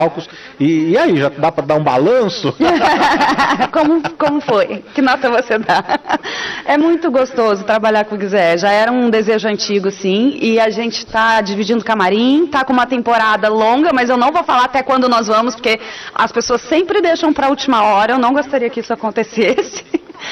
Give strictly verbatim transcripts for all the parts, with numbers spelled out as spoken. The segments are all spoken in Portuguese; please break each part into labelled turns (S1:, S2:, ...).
S1: palcos. E, e aí, já dá para dar um balanço?
S2: como, como foi? Que nota você dá? É muito gostoso trabalhar com o Guizé. Já era um desejo antigo, sim. E a gente está dividindo camarim, está com uma temporada longa, mas eu não vou falar até quando nós vamos, porque as pessoas sempre deixam para a última hora. Eu não gostaria que isso acontecesse.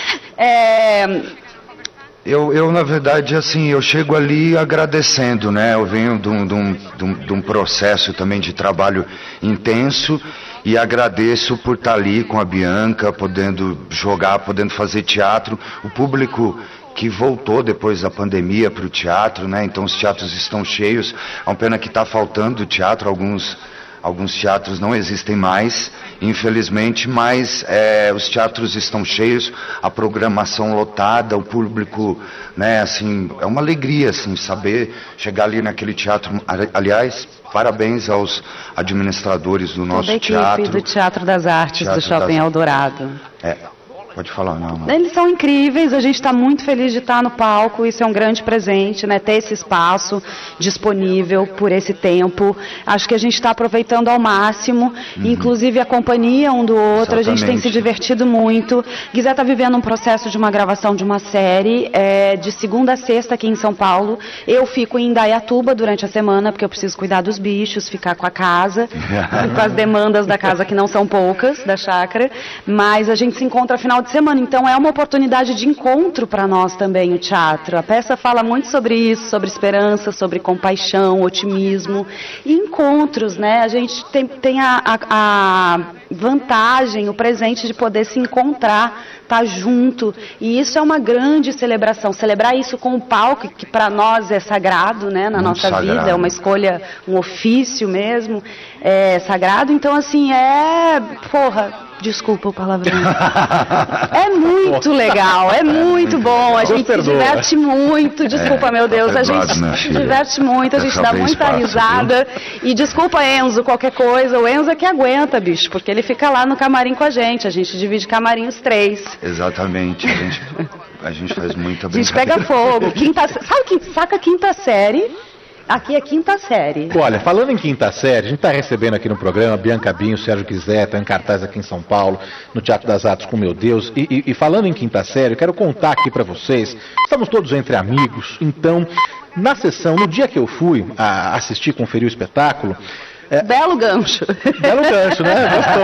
S2: É...
S3: Eu, eu, na verdade, assim, eu chego ali agradecendo, né? Eu venho de um, de um, de um, de um processo também de trabalho intenso e agradeço por estar ali com a Bianca, podendo jogar, podendo fazer teatro. O público que voltou depois da pandemia para o teatro, né? Então os teatros estão cheios. É uma pena que está faltando teatro, alguns... Alguns teatros não existem mais, infelizmente, mas é, os teatros estão cheios, a programação lotada, o público, né, assim, é uma alegria, assim, saber chegar ali naquele teatro. Aliás, parabéns aos administradores do nosso
S2: teatro.
S3: teatro.
S2: Toda a equipe do Teatro das Artes teatro do Shopping das... Eldorado.
S3: É. Pode falar, não, não.
S2: Eles são incríveis, a gente está muito feliz de estar no palco, isso é um grande presente, né? Ter esse espaço disponível por esse tempo. Acho que a gente está aproveitando ao máximo, uhum. Inclusive a companhia um do outro, exatamente. A gente tem se divertido muito. Guizé está vivendo um processo de uma gravação de uma série, é, de segunda a sexta aqui em São Paulo. Eu fico em Indaiatuba durante a semana, porque eu preciso cuidar dos bichos, ficar com a casa, com as demandas da casa que não são poucas, da chácara. Mas a gente se encontra final de semana, então é uma oportunidade de encontro para nós também, o teatro. A peça fala muito sobre isso, sobre esperança, sobre compaixão, otimismo e encontros, né? A gente tem, tem a, a, a vantagem, o presente de poder se encontrar, estar junto, e isso é uma grande celebração. Celebrar isso com o palco, que para nós é sagrado, né? Na muito nossa sagrado. Vida, é uma escolha, um ofício mesmo, é sagrado. Então, assim, é... Porra... Desculpa o palavrão. É muito legal, é muito bom, a gente se diverte muito, desculpa, meu Deus, a gente se diverte muito, a gente dá muita risada. E desculpa, Enzo, qualquer coisa, o Enzo é que aguenta, bicho, porque ele fica lá no camarim com a gente, a gente divide camarim os três.
S3: Exatamente, a gente, a gente faz muita brincadeira.
S2: A gente pega fogo, quinta, sabe, saca a quinta série? Aqui é quinta série.
S1: Olha, falando em quinta série, a gente está recebendo aqui no programa Bianca Binho, Sérgio Guizé, está em cartaz aqui em São Paulo, no Teatro das Artes com Meu Deus. E, e, e falando em quinta série, eu quero contar aqui para vocês, estamos todos entre amigos, então, na sessão, no dia que eu fui a assistir, conferir o espetáculo...
S2: É... Belo gancho.
S1: Belo gancho, né? Gostou,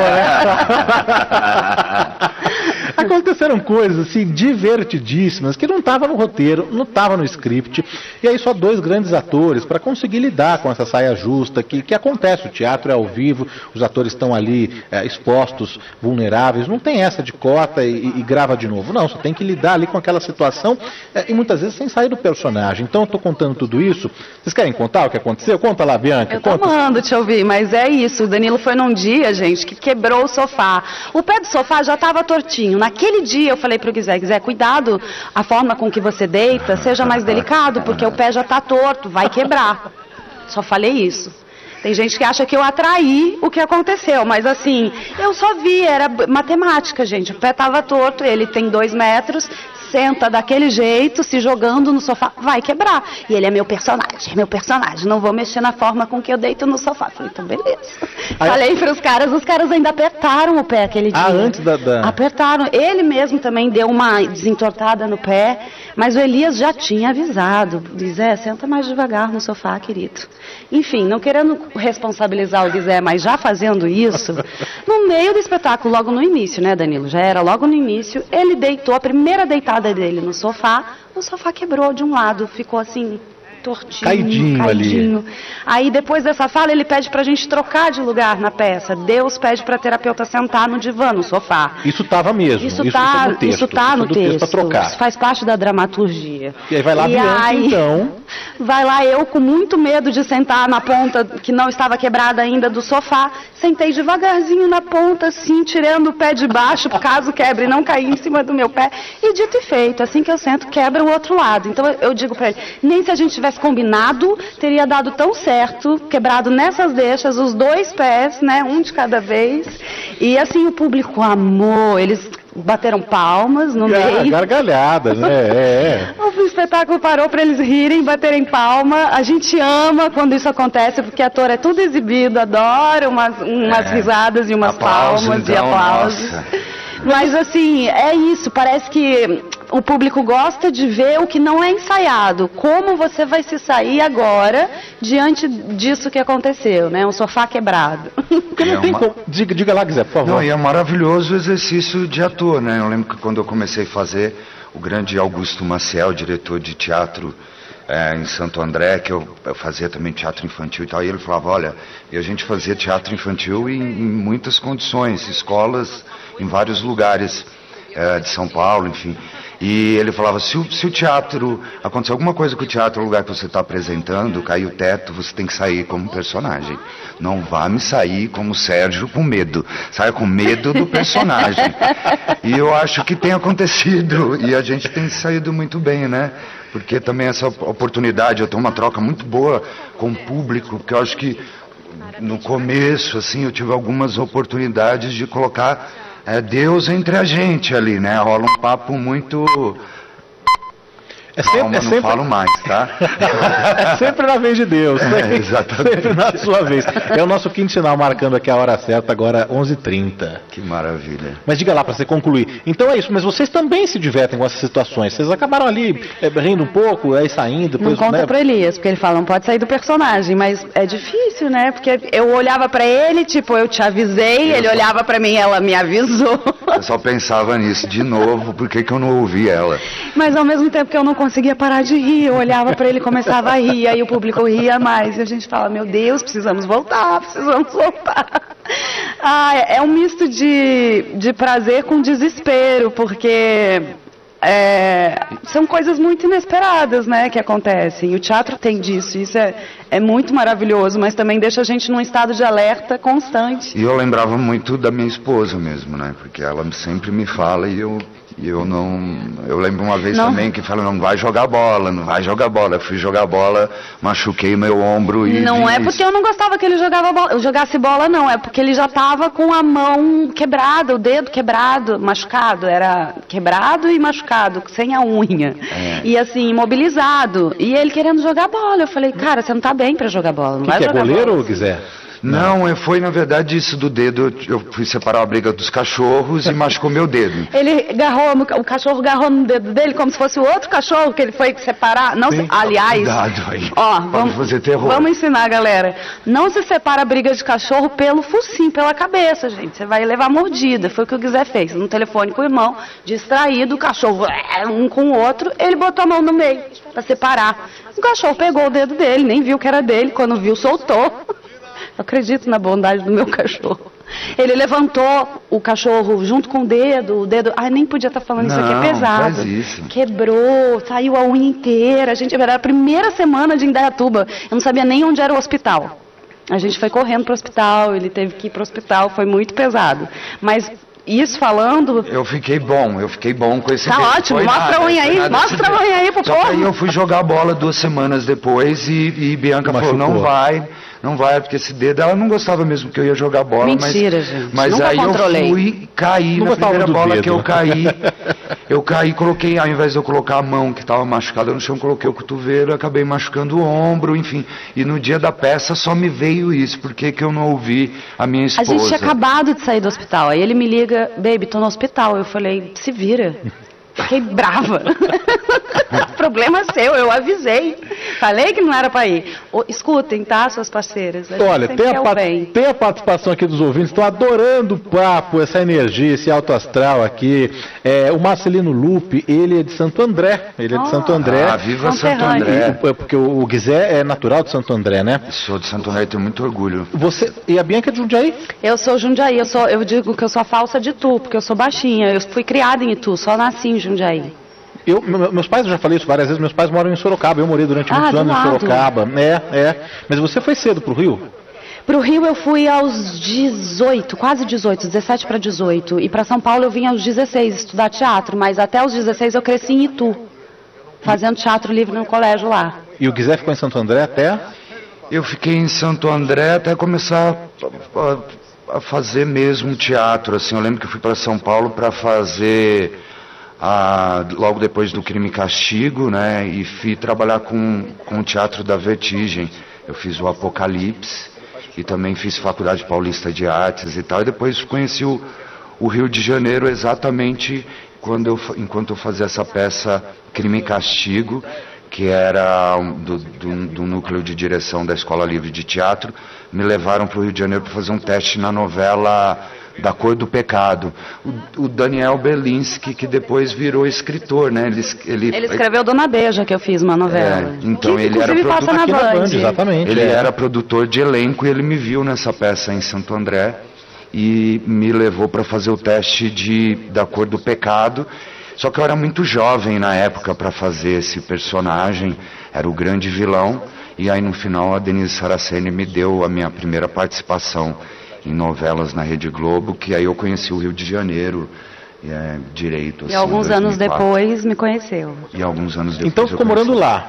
S1: né? Aconteceram coisas assim divertidíssimas que não estavam no roteiro, não estavam no script, e aí só dois grandes atores para conseguir lidar com essa saia justa que, que acontece. O teatro é ao vivo, os atores estão ali é, expostos, vulneráveis, não tem essa de cota e, e grava de novo, não, você tem que lidar ali com aquela situação é, e muitas vezes sem sair do personagem. Então eu estou contando tudo isso, vocês querem contar o que aconteceu? Conta lá, Bianca.
S2: Eu tô amando te ouvir, mas é isso, o Danilo foi num dia, gente, que quebrou o sofá, o pé do sofá já estava tortinho. Naquele dia eu falei pro Guizé, Guizé, cuidado, a forma com que você deita, seja mais delicado, porque o pé já tá torto, vai quebrar. Só falei isso. Tem gente que acha que eu atraí o que aconteceu, mas assim, eu só vi, era matemática, gente, o pé tava torto, ele tem dois metros, senta daquele jeito, se jogando no sofá, vai quebrar. E ele é meu personagem, é meu personagem, não vou mexer na forma com que eu deito no sofá. Falei, então beleza. Aí, falei para os caras, os caras ainda apertaram o pé aquele dia.
S1: Ah, antes da, da...
S2: Apertaram. Ele mesmo também deu uma desentortada no pé, mas o Elias já tinha avisado. Guizé, senta mais devagar no sofá, querido. Enfim, não querendo responsabilizar o Guizé, mas já fazendo isso, no meio do espetáculo, logo no início, né, Danilo? Já era logo no início, ele deitou, a primeira deitada dele no sofá, o sofá quebrou de um lado, ficou assim, tortinho,
S1: caidinho,
S2: caidinho.
S1: Ali.
S2: Aí depois dessa fala ele pede pra gente trocar de lugar na peça. Deus pede pra terapeuta sentar no divã, no sofá.
S1: Isso estava mesmo.
S2: Isso, isso tá, no texto. Isso tá no
S1: isso
S2: texto.
S1: texto trocar.
S2: Isso faz parte da dramaturgia.
S1: E aí vai lá,
S2: e
S1: Bianca,
S2: aí,
S1: então.
S2: Vai lá eu com muito medo de sentar na ponta que não estava quebrada ainda do sofá. Sentei devagarzinho na ponta, assim, tirando o pé de baixo, caso quebre, não cair em cima do meu pé. E dito e feito, assim que eu sento, quebra o outro lado. Então eu digo pra ele, nem se a gente tivesse combinado, teria dado tão certo, quebrado nessas deixas, os dois pés, né, um de cada vez. E assim, o público amou, eles bateram palmas no
S1: Gar
S2: meio.
S1: Gargalhadas, né? É, é.
S2: O espetáculo parou para eles rirem, baterem palma. A gente ama quando isso acontece, porque ator é tudo exibido, adora umas, umas é, risadas e umas
S3: aplauso,
S2: palmas
S3: então,
S2: e aplausos.
S3: Nossa.
S2: Mas assim, é isso, parece que o público gosta de ver o que não é ensaiado. Como você vai se sair agora diante disso que aconteceu, né? Um sofá quebrado.
S3: É uma...
S1: diga, diga lá, Guizé, por favor.
S3: Não, e é maravilhoso o exercício de ator, né? Eu lembro que quando eu comecei a fazer, o grande Augusto Maciel, diretor de teatro é, em Santo André, que eu, eu fazia também teatro infantil e tal, e ele falava, olha, e a gente fazia teatro infantil em, em muitas condições, escolas em vários lugares é, de São Paulo, enfim. E ele falava, se o, se o teatro, acontecer alguma coisa com o teatro, o lugar que você está apresentando, cair o teto, você tem que sair como personagem. Não vá me sair como Sérgio com medo. Saia com medo do personagem. E eu acho que tem acontecido. E a gente tem saído muito bem, né? Porque também essa oportunidade, eu tenho uma troca muito boa com o público, porque eu acho que no começo, assim, eu tive algumas oportunidades de colocar é, Deus entre a gente ali, né? Rola um papo muito...
S1: É sempre,
S3: Calma,
S1: é sempre...
S3: não falo mais, tá?
S1: É sempre na vez de Deus.
S3: É, exatamente.
S1: Sempre na sua vez. É o nosso quinto sinal marcando aqui a hora certa, agora onze e trinta.
S3: Que maravilha.
S1: Mas diga lá, para você concluir. Então é isso, mas vocês também se divertem com essas situações. Vocês acabaram ali é, rindo um pouco, aí saindo. Depois,
S2: não conta
S1: né?
S2: pra Elias, porque ele fala, não pode sair do personagem, mas é difícil, né? Porque eu olhava pra ele, tipo, eu te avisei, eu ele só... olhava pra mim, ela me avisou.
S3: Eu só pensava nisso, de novo, por que que eu não ouvi ela?
S2: Mas ao mesmo tempo que eu não conseguia parar de rir, eu olhava pra ele e começava a rir, aí o público ria mais, e a gente fala, meu Deus, precisamos voltar, precisamos voltar. Ah, é um misto de, de prazer com desespero, porque é, são coisas muito inesperadas, né, que acontecem. E o teatro tem disso, isso é, é muito maravilhoso, mas também deixa a gente num estado de alerta constante.
S3: E eu lembrava muito da minha esposa mesmo, né, porque ela sempre me fala e eu... E eu não... Eu lembro uma vez não. também que falou, não vai jogar bola, não vai jogar bola. Eu fui jogar bola, machuquei meu ombro e...
S2: Não é porque eu não gostava que ele jogava bola, eu jogasse bola, não. É porque ele já estava com a mão quebrada, o dedo quebrado, machucado. Era quebrado e machucado, sem a unha. É. E assim, imobilizado. E ele querendo jogar bola. Eu falei, cara, você não tá bem pra jogar bola, não
S1: que
S2: vai
S1: que
S2: jogar
S1: é goleiro
S2: bola.
S1: ou quiser?
S3: Não, eu foi na verdade isso do dedo, eu fui separar a briga dos cachorros e machucou meu dedo.
S2: Ele agarrou, o cachorro agarrou no dedo dele como se fosse o outro cachorro que ele foi separar. Não se, aliás,
S3: cuidado aí.
S2: Ó, vamos, fazer terror. Vamos ensinar, galera. Não se separa a briga de cachorro pelo focinho, pela cabeça, gente. Você vai levar mordida. Foi o que o Guizé fez. No telefone com o irmão, distraído, o cachorro um com o outro, ele botou a mão no meio para separar. O cachorro pegou o dedo dele, nem viu que era dele. Quando viu, soltou. Eu acredito na bondade do meu cachorro. Ele levantou o cachorro junto com o dedo, o dedo... Ai, nem podia estar falando,
S3: não,
S2: isso aqui é pesado.
S3: Faz isso.
S2: Quebrou, saiu a unha inteira. A gente, era a primeira semana de Indaiatuba. Eu não sabia nem onde era o hospital. A gente foi correndo para o hospital, ele teve que ir para o hospital, foi muito pesado. Mas... Isso falando...
S3: Eu fiquei bom, eu fiquei bom com esse...
S2: Tá dedo. Ótimo, foi mostra nada, a unha aí, mostra a unha aí pro povo.
S3: Aí eu fui jogar bola duas semanas depois e, e Bianca Machucou. falou, não vai, não vai, porque esse dedo... Ela não gostava mesmo que eu ia jogar bola,
S2: Mentira,
S3: mas...
S2: gente.
S3: Mas
S2: Nunca
S3: aí
S2: controlei.
S3: eu fui, caí
S1: não
S3: na primeira bola
S1: dedo.
S3: que eu caí. Eu caí, coloquei, ao invés de eu colocar a mão que estava machucada no chão, coloquei o cotovelo, acabei machucando o ombro, enfim. E no dia da peça só me veio isso, porque que eu não ouvi a minha esposa.
S2: A gente tinha acabado de sair do hospital, aí ele me liga, baby, tô no hospital. Eu falei, se vira. Fiquei brava. Problema seu, eu avisei. Falei que não era para ir. O, escutem, tá, suas parceiras?
S1: Olha, tem a, tem a participação aqui dos ouvintes, estão adorando o papo, essa energia, esse alto astral aqui. É, o Marcelino Lupe, ele é de Santo André. Ele é de oh, Santo André.
S3: Ah, viva Santo André.
S1: Porque o, o Guizé é natural de Santo André, né?
S3: Sou de Santo André e tenho muito orgulho.
S1: Você, e a Bianca é de Jundiaí?
S2: Eu sou Jundiaí, eu, sou, eu digo que eu sou a falsa de Itu, porque eu sou baixinha. Eu fui criada em Itu, só nasci em Jundiaí.
S1: Eu, meus pais, eu já falei isso várias vezes, meus pais moram em Sorocaba, eu morei durante
S2: ah,
S1: muitos anos
S2: lado.
S1: em Sorocaba. É, é. Mas você foi cedo pro Rio?
S2: Pro Rio eu fui aos dezoito, quase dezoito, dezessete para dezoito. E para São Paulo eu vim aos dezesseis estudar teatro, mas até os dezesseis eu cresci em Itu, fazendo teatro livre no colégio lá.
S1: E o Guizé ficou em Santo André até?
S3: Eu fiquei em Santo André até começar a, a fazer mesmo teatro, assim. Eu lembro que eu fui para São Paulo para fazer a, logo depois do Crime e Castigo, né, e fui trabalhar com, com o Teatro da Vertigem. Eu fiz o Apocalipse e também fiz Faculdade Paulista de Artes e tal, e depois conheci o, o Rio de Janeiro exatamente quando eu, enquanto eu fazia essa peça Crime e Castigo, que era do, do, do núcleo de direção da Escola Livre de Teatro. Me levaram para o Rio de Janeiro para fazer um teste na novela Da Cor do Pecado. O, o Daniel Berlinski, que depois virou escritor, né? Ele,
S2: ele, ele escreveu Dona Beija, que eu fiz uma novela.
S3: É, então
S2: que,
S3: ele era
S2: passa na Band.
S1: Band, exatamente.
S3: Ele
S1: é.
S3: era produtor de elenco e ele me viu nessa peça em Santo André e me levou para fazer o teste de Da Cor do Pecado. Só que eu era muito jovem na época para fazer esse personagem, era o grande vilão, e aí no final a Denise Saraceni me deu a minha primeira participação em novelas na Rede Globo, que aí eu conheci o Rio de Janeiro é, direito.
S2: E
S3: assim,
S2: alguns anos depois me conheceu.
S3: E alguns anos depois.
S1: Então ficou morando lá?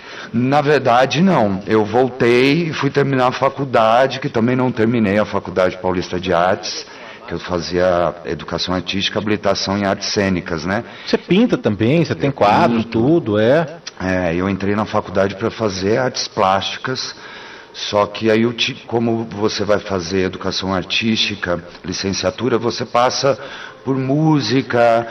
S3: Na verdade, não. Eu voltei e fui terminar a faculdade, que também não terminei, a Faculdade Paulista de Artes, que eu fazia educação artística, habilitação em artes cênicas, né?
S1: Você pinta também, você tem quadros, tudo, é?
S3: É, eu entrei na faculdade para fazer artes plásticas, só que aí, eu te, como você vai fazer educação artística, licenciatura, você passa por música,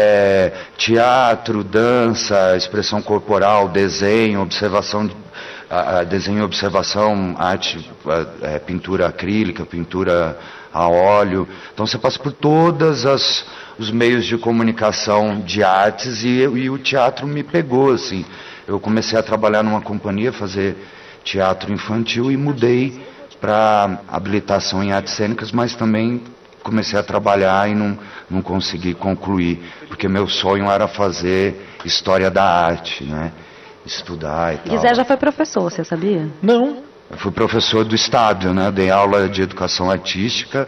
S3: é, teatro, dança, expressão corporal, desenho, observação, a, a, desenho e observação, arte, a, é, pintura acrílica, pintura a óleo. Então você passa por todas as os meios de comunicação de artes e, e o teatro me pegou, assim. Eu comecei a trabalhar numa companhia, fazer teatro infantil e mudei para habilitação em artes cênicas, mas também comecei a trabalhar e não, não consegui concluir, porque meu sonho era fazer história da arte, né? Estudar e tal.
S2: Guizé já foi professor, você sabia?
S1: Não.
S3: Eu fui professor do Estado, né? Dei aula de educação artística,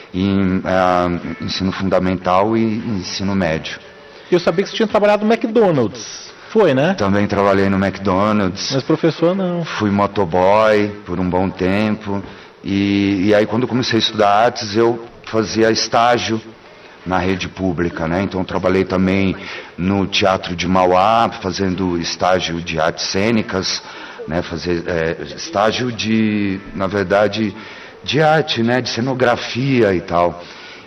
S3: em uh, ensino fundamental e ensino médio.
S1: Eu sabia que você tinha trabalhado no McDonald's. Foi, né?
S3: Também trabalhei no McDonald's.
S1: Mas professor não.
S3: Fui motoboy por um bom tempo. E, e aí quando eu comecei a estudar artes, eu fazia estágio na rede pública, né? Então eu trabalhei também no Teatro de Mauá, fazendo estágio de artes cênicas, né, fazer é, estágio de, na verdade, de arte, né, de cenografia e tal.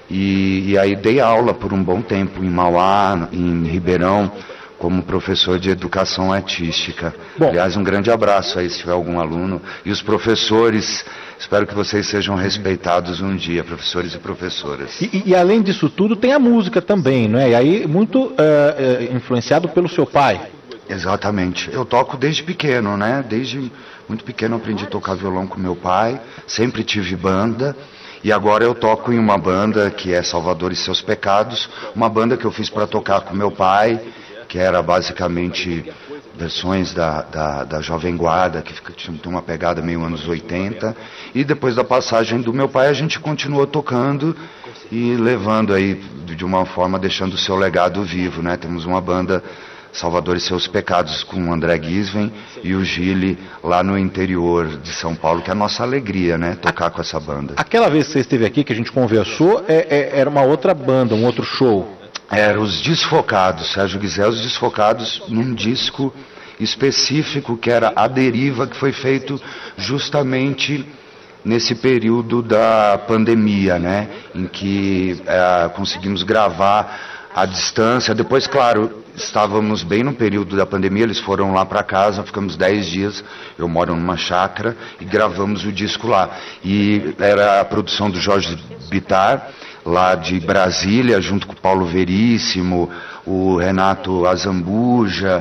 S3: E, e aí dei aula por um bom tempo em Mauá, em Ribeirão, como professor de educação artística. Bom, aliás, um grande abraço aí se tiver algum aluno. E os professores, espero que vocês sejam respeitados um dia, professores e professoras.
S1: E, e além disso tudo, tem a música também, não é? E aí muito uh, uh, influenciado pelo seu pai.
S3: Exatamente. Eu toco desde pequeno, né? Desde muito pequeno eu aprendi a tocar violão com meu pai, sempre tive banda, e agora eu toco em uma banda que é Salvador e Seus Pecados, uma banda que eu fiz para tocar com meu pai, que era basicamente versões da, da, da Jovem Guarda, que fica, tinha uma pegada meio anos oitenta, e depois da passagem do meu pai a gente continuou tocando e levando aí de uma forma, deixando o seu legado vivo, né? Temos uma banda Salvador e Seus Pecados com o André Guisven e o Gili lá no interior de São Paulo, que é a nossa alegria, né, tocar com essa banda.
S1: Aquela vez que você esteve aqui, que a gente conversou, é, é, era uma outra banda, um outro show.
S3: Era os Desfocados, Sérgio Guizé, os Desfocados, num disco específico que era A Deriva, que foi feito justamente nesse período da pandemia, né, em que é, conseguimos gravar à distância. Depois, claro, estávamos bem no período da pandemia, eles foram lá para casa, ficamos dez dias, eu moro numa chácara, e gravamos o disco lá. E era a produção do Jorge Bittar, lá de Brasília, junto com o Paulo Veríssimo, o Renato Azambuja,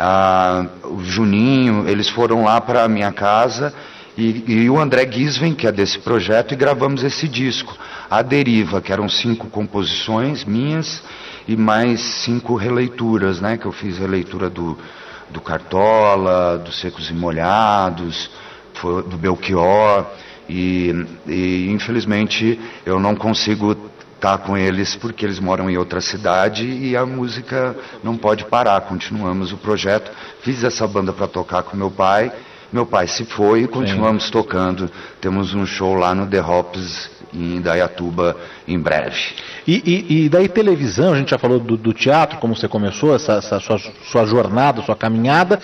S3: a, o Juninho, eles foram lá para a minha casa, e, e o André Guisven, que é desse projeto, e gravamos esse disco, A Deriva, que eram cinco composições minhas, e mais cinco releituras, né, que eu fiz releitura do, do Cartola, dos Secos e Molhados, do Belchior, e, e infelizmente eu não consigo estar com eles porque eles moram em outra cidade e a música não pode parar, continuamos o projeto. Fiz essa banda para tocar com meu pai, meu pai se foi e continuamos Sim. tocando, temos um show lá no The Hops em Indaiatuba em breve.
S1: E, e, e daí televisão, a gente já falou do, do teatro, como você começou, essa, essa sua, sua jornada, sua caminhada.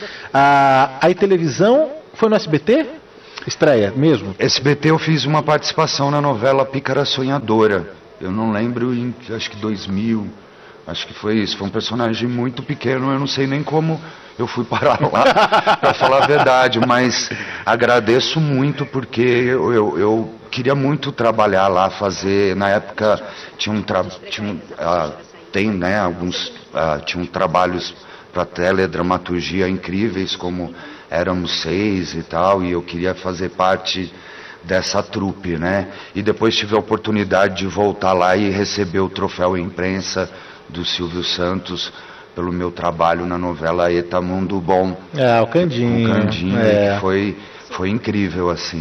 S1: A, aí televisão foi no S B T? Estreia mesmo?
S3: S B T eu fiz uma participação na novela Pícara Sonhadora. Eu não lembro, em, acho que dois mil, acho que foi isso. Foi um personagem muito pequeno, eu não sei nem como eu fui parar lá, para falar a verdade, mas agradeço muito porque eu, eu, eu queria muito trabalhar lá, fazer, na época tinha um, tra, tinha um uh, tem, né, alguns, uh, tinham trabalhos para teledramaturgia incríveis, como Éramos Seis e tal, e eu queria fazer parte dessa trupe, né, e depois tive a oportunidade de voltar lá e receber o troféu imprensa do Silvio Santos, pelo meu trabalho na novela Eta Mundo Bom.
S1: É, o Candinho.
S3: O Candinho,
S1: é.
S3: que foi, foi incrível, assim.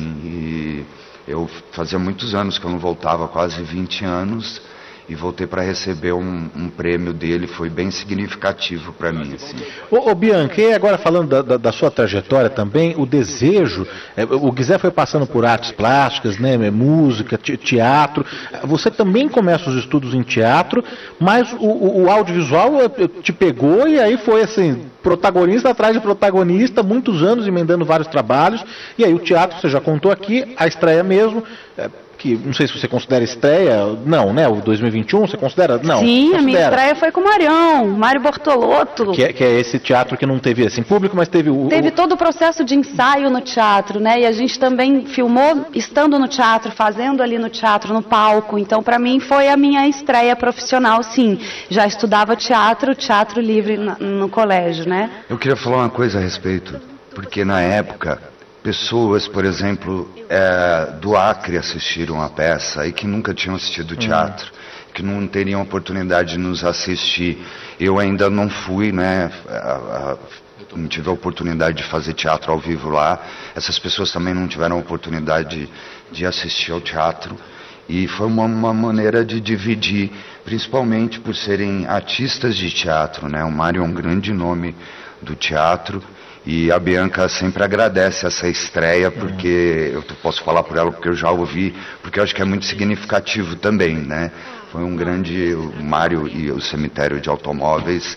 S3: E eu fazia muitos anos que eu não voltava, quase vinte anos, e voltei para receber um, um prêmio dele, foi bem significativo para mim, assim.
S1: Ô, ô Bianca, e agora falando da, da, da sua trajetória também, o desejo, é, o Guizé foi passando por artes plásticas, né, música, teatro, você também começa os estudos em teatro, mas o, o, o audiovisual te pegou e aí foi assim, protagonista atrás de protagonista, muitos anos emendando vários trabalhos, e aí o teatro, você já contou aqui, a estreia mesmo, é, que não sei se você considera estreia, não, né? O dois mil e vinte e um, você considera? Não.
S2: Sim,
S1: considera.
S2: A minha estreia foi com o Marião, Mário Bortolotto.
S1: Que é, que é esse teatro que não teve assim público, mas teve o...
S2: Teve todo o processo de ensaio no teatro, né? E a gente também filmou estando no teatro, fazendo ali no teatro, no palco. Então, para mim, foi a minha estreia profissional, sim. Já estudava teatro, teatro livre no, no colégio, né?
S3: Eu queria falar uma coisa a respeito, porque na época... Pessoas, por exemplo, é, do Acre assistiram a peça e que nunca tinham assistido teatro, uhum. que não teriam oportunidade de nos assistir. Eu ainda não fui, né, a, a, não tive a oportunidade de fazer teatro ao vivo lá. Essas pessoas também não tiveram a oportunidade de, de assistir ao teatro. E foi uma, uma maneira de dividir, principalmente por serem artistas de teatro, né? O Mário é um grande nome do teatro. E a Bianca sempre agradece essa estreia, porque eu posso falar por ela porque eu já ouvi, porque eu acho que é muito significativo também, né? Foi um grande, o Mário e o Cemitério de Automóveis,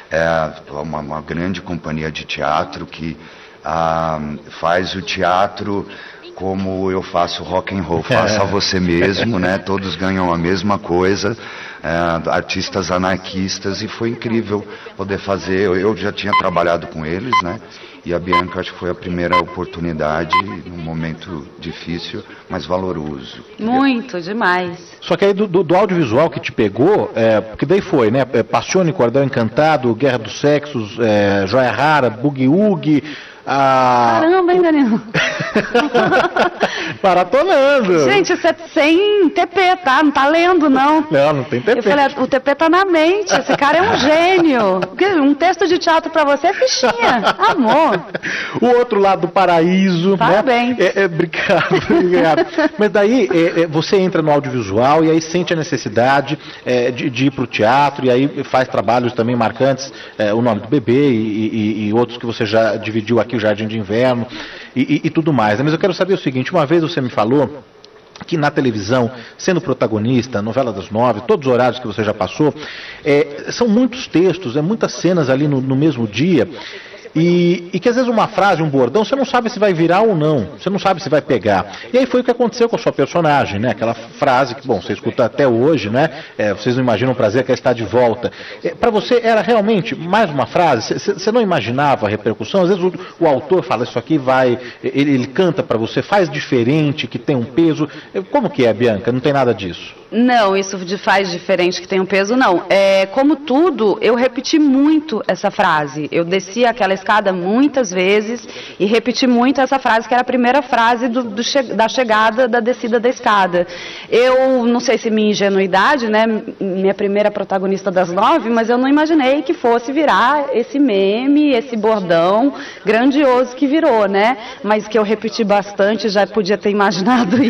S3: é uma, uma grande companhia de teatro que ah, faz o teatro como eu faço rock and roll, faça é. você mesmo, né? Todos ganham a mesma coisa. É, artistas anarquistas, e foi incrível poder fazer. Eu, eu já tinha trabalhado com eles, né? E a Bianca acho que foi a primeira oportunidade num momento difícil, mas valoroso.
S2: Muito, demais.
S1: Só que aí do, do, do audiovisual que te pegou, é, porque daí foi, né? Passione, Cordel Encantado, Guerra dos Sexos, é, Joia Rara, Boogie Woogie. Ah...
S2: Caramba, hein, Danilo?
S1: Maratonando.
S2: Gente, você sem T P, tá? Não tá lendo, não.
S1: Não, não tem T P.
S2: Eu falei, o T P tá na mente, esse cara é um gênio. Um texto de teatro pra você é fichinha, amor.
S1: O outro lado do paraíso.
S2: Parabéns.
S1: Né? É, é, obrigado, obrigado. Mas daí é, é, você entra no audiovisual e aí sente a necessidade é, de, de ir pro teatro e aí faz trabalhos também marcantes, é, O Nome do Bebê e, e, e outros que você já dividiu aqui, o Jardim de Inverno e, e, e tudo mais. Mas eu quero saber o seguinte, uma vez você me falou que na televisão, sendo protagonista, novela das nove, todos os horários que você já passou, é, são muitos textos, é muitas cenas ali no, no mesmo dia, e, e que às vezes uma frase, um bordão, você não sabe se vai virar ou não, você não sabe se vai pegar. E aí foi o que aconteceu com a sua personagem, né? Aquela frase que, bom, você escuta até hoje, né? É, vocês não imaginam o prazer que é estar de volta. É, para você era realmente mais uma frase? Você não imaginava a repercussão? Às vezes o, o autor fala, isso aqui vai, ele, ele canta para você, faz diferente, que tem um peso. Como que é, Bianca? Não tem nada disso?
S2: Não, isso de faz diferente que tem um peso, não. É, como tudo, eu repeti muito essa frase. Eu desci aquela escada muitas vezes e repeti muito essa frase, que era a primeira frase do, do che da chegada, da descida da escada. Eu, não sei se minha ingenuidade, né, minha primeira protagonista das nove, mas eu não imaginei que fosse virar esse meme, esse bordão grandioso que virou, né? Mas que eu repeti bastante, já podia ter imaginado isso.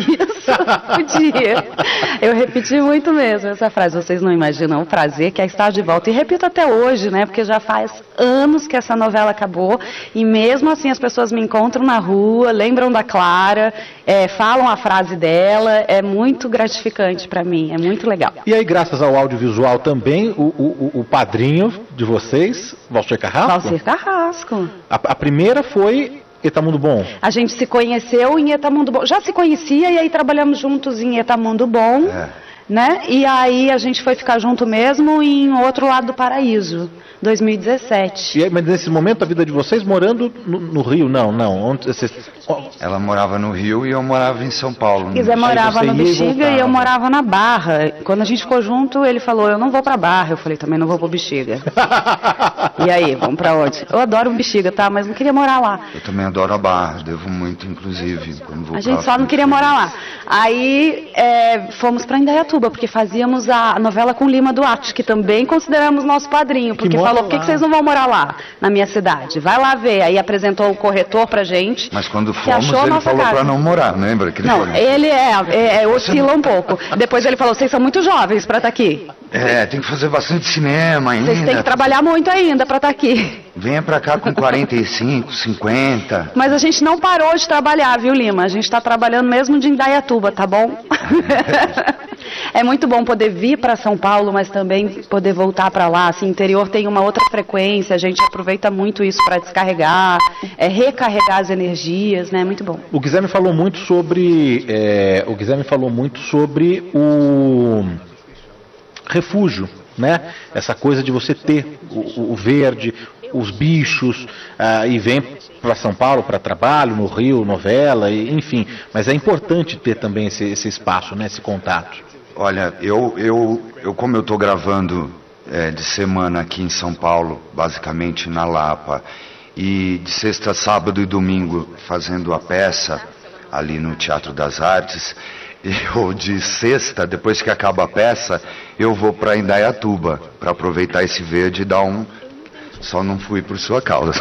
S2: Podia. Eu repeti muito mesmo essa frase. Vocês não imaginam o prazer que é estar de volta. E repito até hoje, né? Porque já faz anos que essa novela acabou. E mesmo assim as pessoas me encontram na rua, lembram da Clara, é, falam a frase dela. É muito gratificante para mim. É muito legal.
S1: E aí, graças ao audiovisual também, o, o, o padrinho de vocês, Valcir Carrasco?
S2: Valcir Carrasco.
S1: A, a primeira foi Etamundo Bom.
S2: A gente se conheceu em Etamundo Bom. Já se conhecia e aí trabalhamos juntos em Etamundo Bom, é. né? E aí a gente foi ficar junto mesmo em Outro Lado do Paraíso, dois mil e dezessete.
S1: E aí, mas nesse momento a vida de vocês morando no, no Rio? Não, não. Onde vocês...
S3: Ela morava no Rio e eu morava em São Paulo.
S2: Quiser morava no Bexiga e, e eu morava na Barra. Quando a gente ficou junto, ele falou, eu não vou pra Barra. Eu falei, também não vou pro Bexiga. E aí, vamos pra onde? Eu adoro o Bexiga, tá? Mas não queria morar lá.
S3: Eu também adoro a Barra, devo muito, inclusive. Quando vou
S2: a gente só não queria morar lá. Aí é, fomos pra Indaiatuba, porque fazíamos a novela com Lima Duarte, que também consideramos nosso padrinho, porque falou, por que, que vocês não vão morar lá, na minha cidade? Vai lá ver. Aí apresentou o corretor pra gente.
S3: Mas quando fomos, ele falou casa. pra não morar, lembra? Que ele
S2: não,
S3: falou.
S2: ele é, é, é oscila um pouco. Depois ele falou, vocês são muito jovens pra estar aqui.
S3: É, tem que fazer bastante cinema ainda.
S2: Vocês têm que trabalhar muito ainda pra estar aqui.
S3: Venha pra cá com quarenta e cinco, cinquenta.
S2: Mas a gente não parou de trabalhar, viu, Lima? A gente tá trabalhando mesmo de Indaiatuba, tá bom? É muito bom poder vir para São Paulo, mas também poder voltar para lá. Assim, o interior tem uma outra frequência, a gente aproveita muito isso para descarregar, é, recarregar as energias, né? Muito bom.
S1: O Guilherme falou muito sobre, é, o Guilherme falou muito sobre o refúgio, né? Essa coisa de você ter o, o verde, os bichos, ah, e vem para São Paulo para trabalho, no Rio, novela, e, enfim. Mas é importante ter também esse, esse espaço, né? Esse contato.
S3: Olha, eu, eu, eu como eu estou gravando é, de semana aqui em São Paulo, basicamente na Lapa, e de sexta, sábado e domingo fazendo a peça ali no Teatro das Artes, eu de sexta, depois que acaba a peça, eu vou para Indaiatuba, para aproveitar esse verde e dar um... Só não fui por sua causa.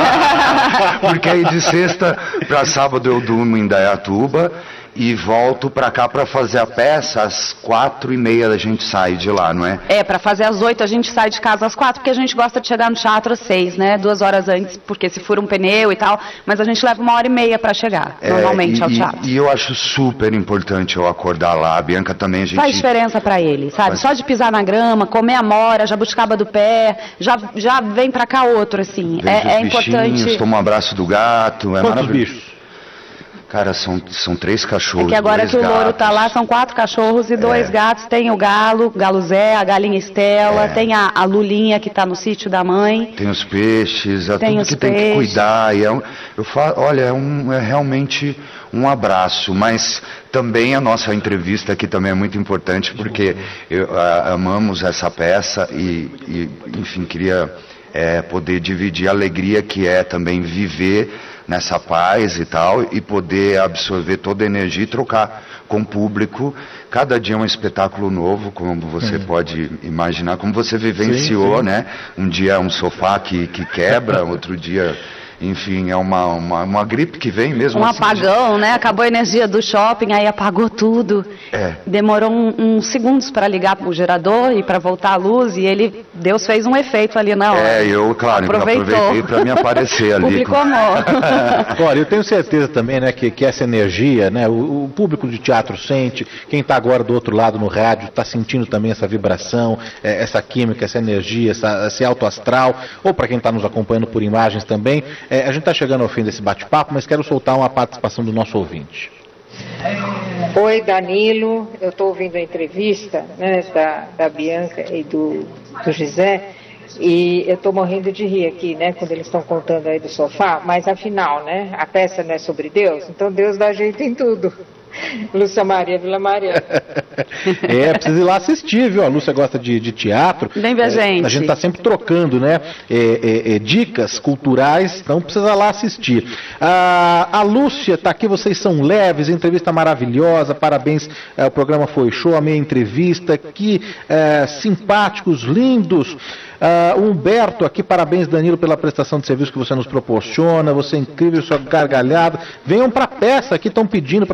S3: Porque aí de sexta para sábado eu durmo em Indaiatuba e volto para cá para fazer a peça. Às quatro e meia a gente sai de lá, não é?
S2: É, para fazer às oito a gente sai de casa às quatro, porque a gente gosta de chegar no teatro às seis, né? Duas horas antes, porque se fura um pneu e tal. Mas a gente leva uma hora e meia para chegar, é, normalmente,
S3: e,
S2: ao teatro.
S3: E, e eu acho super importante eu acordar lá. A Bianca também, a gente...
S2: Faz diferença para ele, sabe? Faz... Só de pisar na grama, comer amora, jabuticaba do pé, já, já vem para cá outro, assim.
S3: Vejo
S2: é, é
S3: bichinhos,
S2: importante.
S3: Toma um abraço do gato, é
S1: Quantos
S3: maravilhoso.
S1: bichos?
S3: Cara, são, são três cachorros.
S2: É que agora que o
S3: gatos.
S2: louro tá lá, são quatro cachorros e dois é. gatos. Tem o galo, o galo Zé, a galinha Estela, é. tem a, a Lulinha que tá no sítio da mãe.
S3: Tem os peixes, é
S2: tem
S3: tudo
S2: os
S3: que
S2: peixes.
S3: tem que cuidar. E é um, eu falo, olha, é, um, é realmente um abraço, mas também a nossa entrevista aqui também é muito importante, porque eu, a, amamos essa peça e, e enfim, queria é, poder dividir a alegria que é também viver nessa paz e tal, e poder absorver toda a energia e trocar com o público. Cada dia é um espetáculo novo, como você hum. pode imaginar, como você vivenciou, sim, sim. né? Um dia é um sofá que, que quebra, outro dia... Enfim, é uma, uma, uma gripe que vem mesmo.
S2: Um
S3: assim,
S2: apagão, né? Acabou a energia do shopping, aí apagou tudo.
S3: É.
S2: Demorou uns um, um segundos para ligar para o gerador e para voltar a luz, e ele, Deus fez um efeito ali na hora.
S3: É, eu, claro, aproveitei para me aparecer ali.
S2: Público amor.
S1: Olha, eu tenho certeza também, né, que, que essa energia, né, o, o público de teatro sente, quem está agora do outro lado no rádio está sentindo também essa vibração, é, essa química, essa energia, essa, esse alto astral, ou para quem está nos acompanhando por imagens também. É, a gente está chegando ao fim desse bate-papo, mas quero soltar uma participação do nosso ouvinte.
S4: Oi, Danilo, eu estou ouvindo a entrevista, né, da, da Bianca e do, do José, e eu estou morrendo de rir aqui, né, quando eles estão contando aí do sofá, mas afinal, né, a peça não é sobre Deus, então Deus dá jeito em tudo. Lúcia Maria Vila Maria.
S1: É, precisa ir lá assistir, viu? A Lúcia gosta de, de teatro.
S2: Vem ver a gente.
S1: É, a gente está sempre trocando, né? É, é, é, dicas culturais, então precisa lá assistir. Ah, a Lúcia está aqui, vocês são leves, entrevista maravilhosa, parabéns, é, o programa foi show, a minha entrevista, que é, simpáticos, lindos. Uh, Humberto aqui, parabéns Danilo pela prestação de serviço que você nos proporciona, você é incrível, sua gargalhada. Venham para a peça aqui, estão pedindo para vocês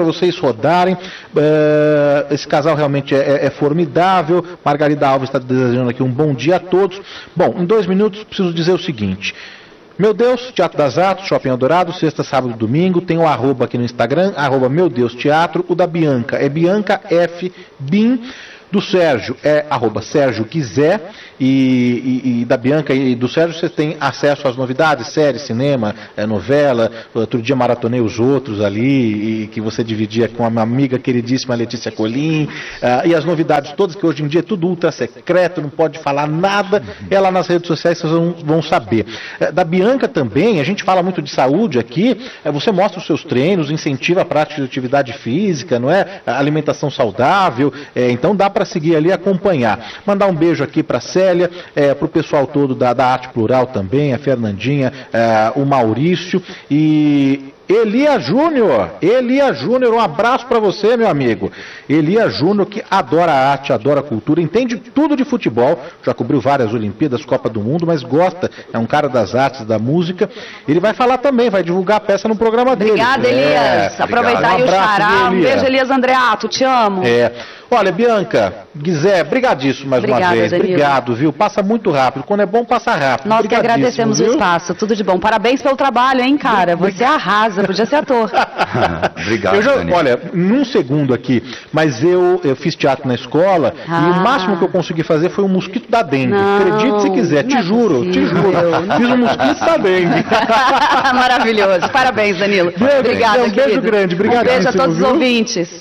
S1: rodarem. Uh, esse casal realmente é, é, é formidável. Margarida Alves está desejando aqui um bom dia a todos. Bom, em dois minutos preciso dizer o seguinte. Meu Deus, Teatro das Artes, Shopping Eldorado, sexta, sábado e domingo. Tem o arroba aqui no Instagram, arroba Meu Deus Teatro. O da Bianca é Bianca F. Bim. Do Sérgio é arroba Sérgio Guizé. E, e, e da Bianca e do Sérgio você tem acesso às novidades, série, cinema, é, novela. Outro dia maratonei os outros ali, e que você dividia com a minha amiga queridíssima Letícia Colim, uh, e as novidades todas, que hoje em dia é tudo ultra secreto, não pode falar nada, é lá nas redes sociais vocês vão, vão saber. Uh, da Bianca também, a gente fala muito de saúde aqui, uh, você mostra os seus treinos, incentiva a prática de atividade física, não é? A alimentação saudável, uh, então dá para seguir ali e acompanhar. Mandar um beijo aqui para Célia, É, para o pessoal todo da, da Arte Plural também, a Fernandinha, é, o Maurício e Elia Júnior. Elia Júnior, um abraço para você, meu amigo. Elia Júnior, que adora arte, adora cultura, entende tudo de futebol, já cobriu várias Olimpíadas, Copa do Mundo, mas gosta, é um cara das artes, da música. Ele vai falar também, vai divulgar a peça no programa dele.
S2: Obrigada, Elias. É, Aproveitar aí o xará. Um beijo, Elias Andreato, te amo.
S1: É. Olha, Bianca, Guizé, brigadíssimo mais Obrigada, uma vez. Danilo. Obrigado, viu? Passa muito rápido. Quando é bom, passa rápido.
S2: Nós que agradecemos viu? o espaço. Tudo de bom. Parabéns pelo trabalho, hein, cara? Você arrasa, podia ser ator.
S3: Obrigado,
S1: eu já,
S3: Danilo.
S1: Olha, num segundo aqui, mas eu, eu fiz teatro na escola ah. e o máximo que eu consegui fazer foi um mosquito da dengue. Não, Acredite se quiser, te juro, é te juro. Fiz um mosquito da dengue.
S2: Maravilhoso. Parabéns, Danilo.
S1: Beijo,
S2: Obrigada,
S1: um beijo
S2: querido.
S1: grande. Obrigado.
S2: Um beijo a todos viu? os ouvintes.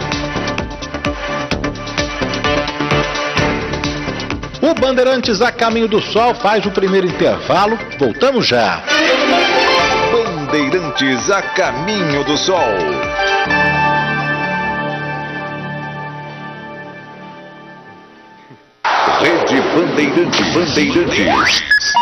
S1: O Bandeirantes a Caminho do Sol faz o primeiro intervalo. Voltamos já.
S5: Bandeirantes a Caminho do Sol. Rede Bandeirante Bandeirantes.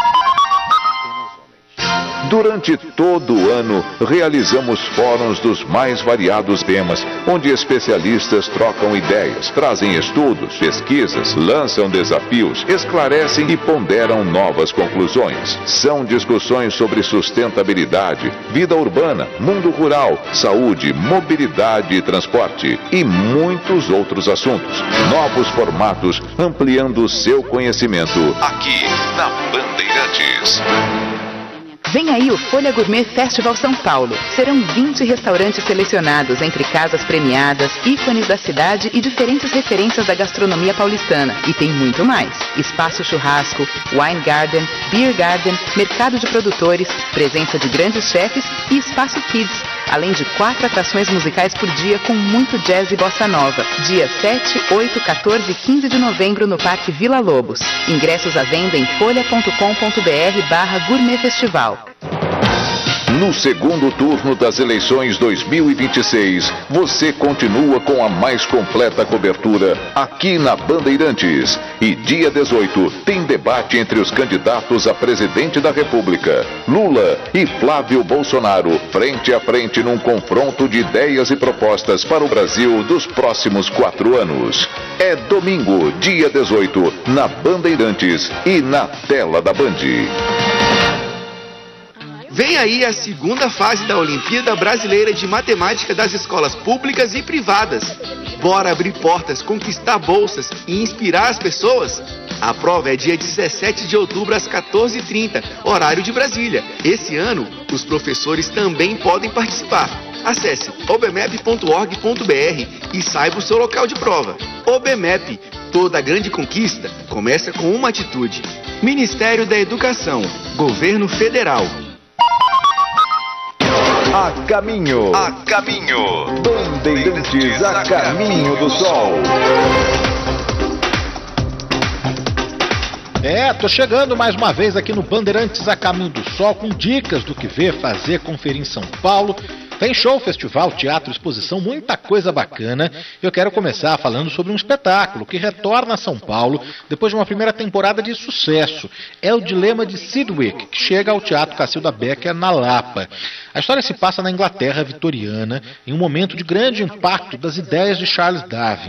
S5: Durante todo o ano, realizamos fóruns dos mais variados temas, onde especialistas trocam ideias, trazem estudos, pesquisas, lançam desafios, esclarecem e ponderam novas conclusões. São discussões sobre sustentabilidade, vida urbana, mundo rural, saúde, mobilidade e transporte e muitos outros assuntos. Novos formatos ampliando o seu conhecimento aqui na Bandeirantes.
S6: Vem aí o Folha Gourmet Festival São Paulo. Serão vinte restaurantes selecionados entre casas premiadas, ícones da cidade e diferentes referências da gastronomia paulistana. E tem muito mais. Espaço churrasco, wine garden, beer garden, mercado de produtores, presença de grandes chefes e espaço kids. Além de quatro atrações musicais por dia com muito jazz e bossa nova. Dia sete, oito, quatorze e quinze de novembro no Parque Vila Lobos. Ingressos à venda em folha ponto com ponto br barra Gourmet Festival.
S5: No segundo turno das eleições dois mil e vinte e seis, você continua com a mais completa cobertura aqui na Bandeirantes. E dia dezoito tem debate entre os candidatos a presidente da República, Lula e Flávio Bolsonaro, frente a frente num confronto de ideias e propostas para o Brasil dos próximos quatro anos. É domingo, dia dezoito, na Bandeirantes e na tela da Band.
S7: Vem aí a segunda fase da Olimpíada Brasileira de Matemática das escolas públicas e privadas. Bora abrir portas, conquistar bolsas e inspirar as pessoas? A prova é dia dezessete de outubro às quatorze e trinta, horário de Brasília. Esse ano, os professores também podem participar. Acesse obmep ponto org ponto br e saiba o seu local de prova. OBMEP, toda grande conquista começa com uma atitude. Ministério da Educação, Governo Federal.
S5: A caminho, a caminho, Bandeirantes a Caminho do Sol.
S1: É, tô chegando mais uma vez aqui no Bandeirantes a Caminho do Sol com dicas do que ver, fazer, conferir em São Paulo. Tem show, festival, teatro, exposição, muita coisa bacana. Eu quero começar falando sobre um espetáculo que retorna a São Paulo depois de uma primeira temporada de sucesso. É o Dilema de Sidwick, que chega ao Teatro Cacilda Becker na Lapa. A história se passa na Inglaterra vitoriana, em um momento de grande impacto das ideias de Charles Darwin.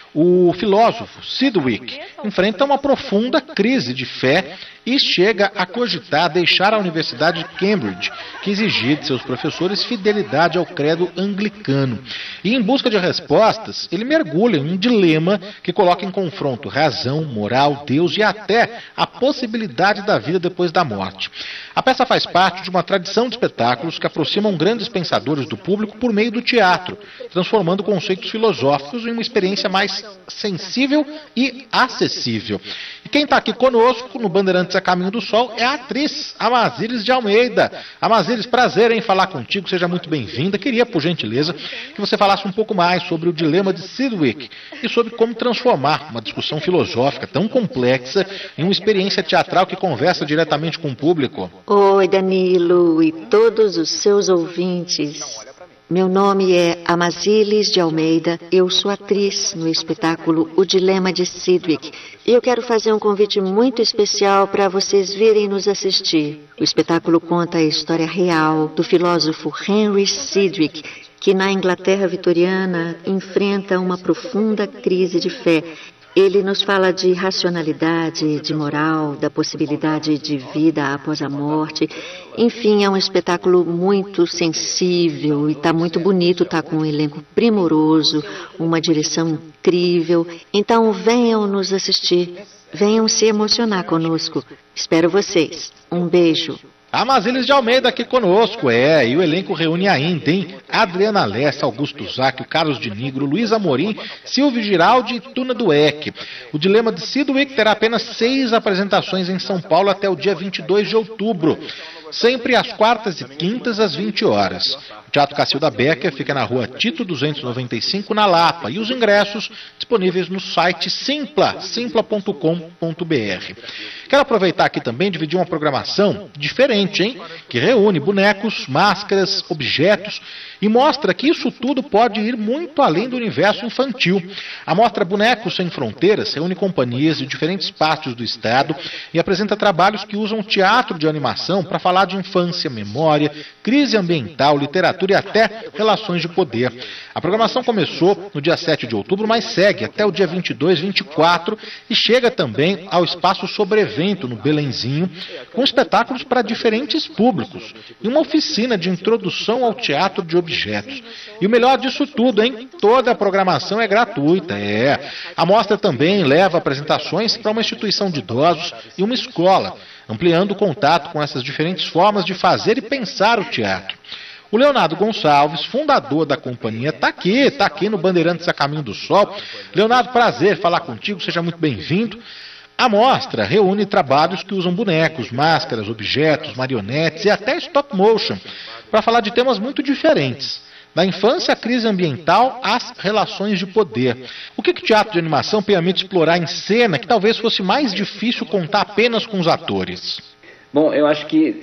S1: O filósofo Sidgwick enfrenta uma profunda crise de fé e chega a cogitar deixar a Universidade de Cambridge, que exigia de seus professores fidelidade ao credo anglicano. E em busca de respostas, ele mergulha em um dilema que coloca em confronto razão, moral, Deus e até a possibilidade da vida depois da morte. A peça faz parte de uma tradição de espetáculos que aproximam grandes pensadores do público por meio do teatro, transformando conceitos filosóficos em uma experiência mais sensível e acessível. E quem está aqui conosco, no Bandeirantes a Caminho do Sol, é a atriz Amazilis de Almeida. Amazilis, prazer em falar contigo, seja muito bem-vinda. Queria, por gentileza, que você falasse um pouco mais sobre o dilema de Sidgwick e sobre como transformar uma discussão filosófica tão complexa em uma experiência teatral que conversa diretamente com o público.
S8: Oi, Danilo e todos os seus ouvintes. Meu nome é Amazilis de Almeida, eu sou atriz no espetáculo O Dilema de Sidgwick e eu quero fazer um convite muito especial para vocês virem nos assistir. O espetáculo conta a história real do filósofo Henry Sidgwick, que na Inglaterra vitoriana enfrenta uma profunda crise de fé. Ele nos fala de racionalidade, de moral, da possibilidade de vida após a morte. Enfim, é um espetáculo muito sensível e está muito bonito, está com um elenco primoroso, uma direção incrível. Então venham nos assistir, venham se emocionar conosco. Espero vocês. Um beijo.
S1: Amazilis de Almeida aqui conosco, é, e o elenco reúne ainda, hein? Adriana Lessa, Augusto Zacchio, Carlos de Nigro, Luiz Amorim, Silvio Giraldi e Tuna Dueck. O Dilema de Sidgwick terá apenas seis apresentações em São Paulo até o dia vinte e dois de outubro, sempre às quartas e quintas às vinte horas. O Teatro Cacilda Becker fica na rua Tito duzentos e noventa e cinco, na Lapa, e os ingressos disponíveis no site simpla, simpla ponto com ponto br. Quero aproveitar aqui também e dividir uma programação diferente, hein? Que reúne bonecos, máscaras, objetos e mostra que isso tudo pode ir muito além do universo infantil. A mostra Bonecos Sem Fronteiras reúne companhias de diferentes partes do estado e apresenta trabalhos que usam teatro de animação para falar de infância, memória, crise ambiental, literatura e até relações de poder. A programação começou no dia sete de outubro, mas segue até o dia vinte e dois, vinte e quatro e chega também ao Espaço Sobrevento, no Belenzinho, com espetáculos para diferentes públicos e uma oficina de introdução ao teatro de objetos. E o melhor disso tudo, hein? Toda a programação é gratuita, é. A mostra também leva apresentações para uma instituição de idosos e uma escola, ampliando o contato com essas diferentes formas de fazer e pensar o teatro. O Leonardo Gonçalves, fundador da companhia, está aqui, está aqui no Bandeirantes a Caminho do Sol. Leonardo, prazer falar contigo, seja muito bem-vindo. A mostra reúne trabalhos que usam bonecos, máscaras, objetos, marionetes e até stop motion, para falar de temas muito diferentes. Da infância à crise ambiental, às relações de poder. O que o teatro de animação permite explorar em cena que talvez fosse mais difícil contar apenas com os atores?
S9: Bom, eu acho que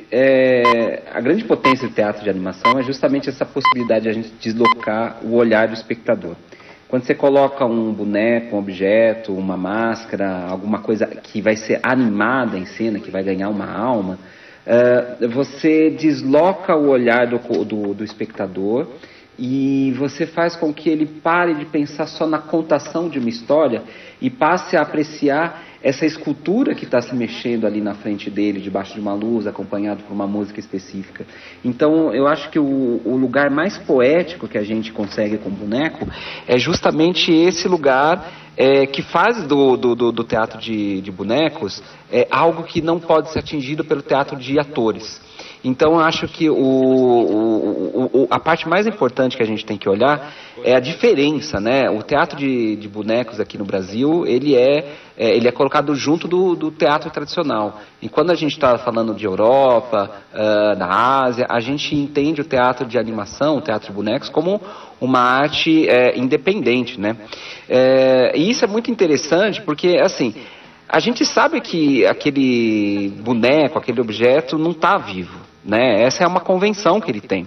S9: é, a grande potência do teatro de animação é justamente essa possibilidade de a gente deslocar o olhar do espectador. Quando você coloca um boneco, um objeto, uma máscara, alguma coisa que vai ser animada em cena, que vai ganhar uma alma, uh, você desloca o olhar do, do, do espectador e você faz com que ele pare de pensar só na contação de uma história e passe a apreciar essa escultura que está se mexendo ali na frente dele, debaixo de uma luz, acompanhado por uma música específica. Então, eu acho que o, o lugar mais poético que a gente consegue com o boneco é justamente esse lugar é, que faz do, do, do teatro de, de bonecos é, algo que não pode ser atingido pelo teatro de atores. Então, eu acho que o, o, o, a parte mais importante que a gente tem que olhar é a diferença, né? O teatro de, de bonecos aqui no Brasil, ele é, é, ele é colocado junto do, do teatro tradicional. E quando a gente está falando de Europa, uh, da Ásia, a gente entende o teatro de animação, o teatro de bonecos, como uma arte é, independente, né? É, e isso é muito interessante porque, assim, a gente sabe que aquele boneco, aquele objeto não está vivo, né? Essa é uma convenção que ele tem.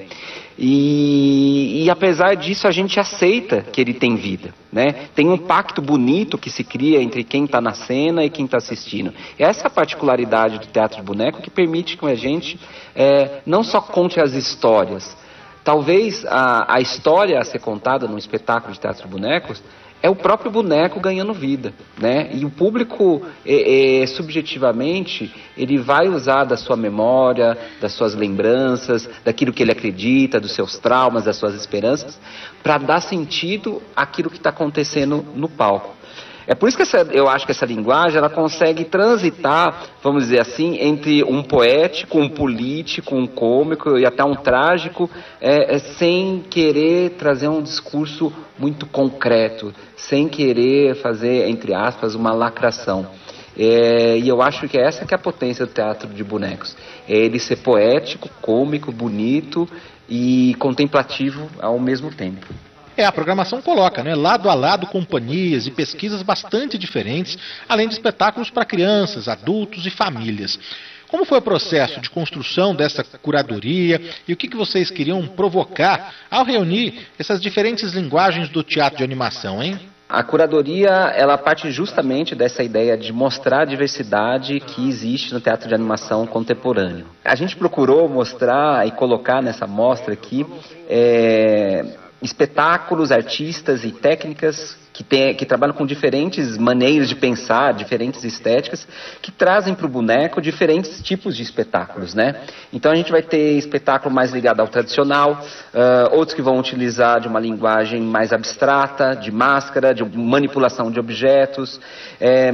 S9: E, e apesar disso a gente aceita que ele tem vida, né? Tem um pacto bonito que se cria entre quem está na cena e quem está assistindo. Essa é a particularidade do teatro de boneco que permite que a gente é, não só conte as histórias. Talvez a, a história a ser contada num espetáculo de teatro de bonecos é o próprio boneco ganhando vida, né? E o público, é, é, subjetivamente, ele vai usar da sua memória, das suas lembranças, daquilo que ele acredita, dos seus traumas, das suas esperanças, para dar sentido àquilo que está acontecendo no palco. É por isso que essa, eu acho que essa linguagem ela consegue transitar, vamos dizer assim, entre um poético, um político, um cômico e até um trágico, é, é, sem querer trazer um discurso muito concreto, sem querer fazer, entre aspas, uma lacração. É, e eu acho que essa que é a potência do teatro de bonecos. É ele ser poético, cômico, bonito e contemplativo ao mesmo tempo.
S1: É, a programação coloca, né, lado a lado, companhias e pesquisas bastante diferentes, além de espetáculos para crianças, adultos e famílias. Como foi o processo de construção dessa curadoria e o que, que vocês queriam provocar ao reunir essas diferentes linguagens do teatro de animação, hein?
S9: A curadoria, ela parte justamente dessa ideia de mostrar a diversidade que existe no teatro de animação contemporâneo. A gente procurou mostrar e colocar nessa mostra aqui é, espetáculos, artistas e técnicas que, tem, que trabalham com diferentes maneiras de pensar, diferentes estéticas, que trazem para o boneco diferentes tipos de espetáculos, né? Então a gente vai ter espetáculo mais ligado ao tradicional, uh, outros que vão utilizar de uma linguagem mais abstrata, de máscara, de manipulação de objetos, é,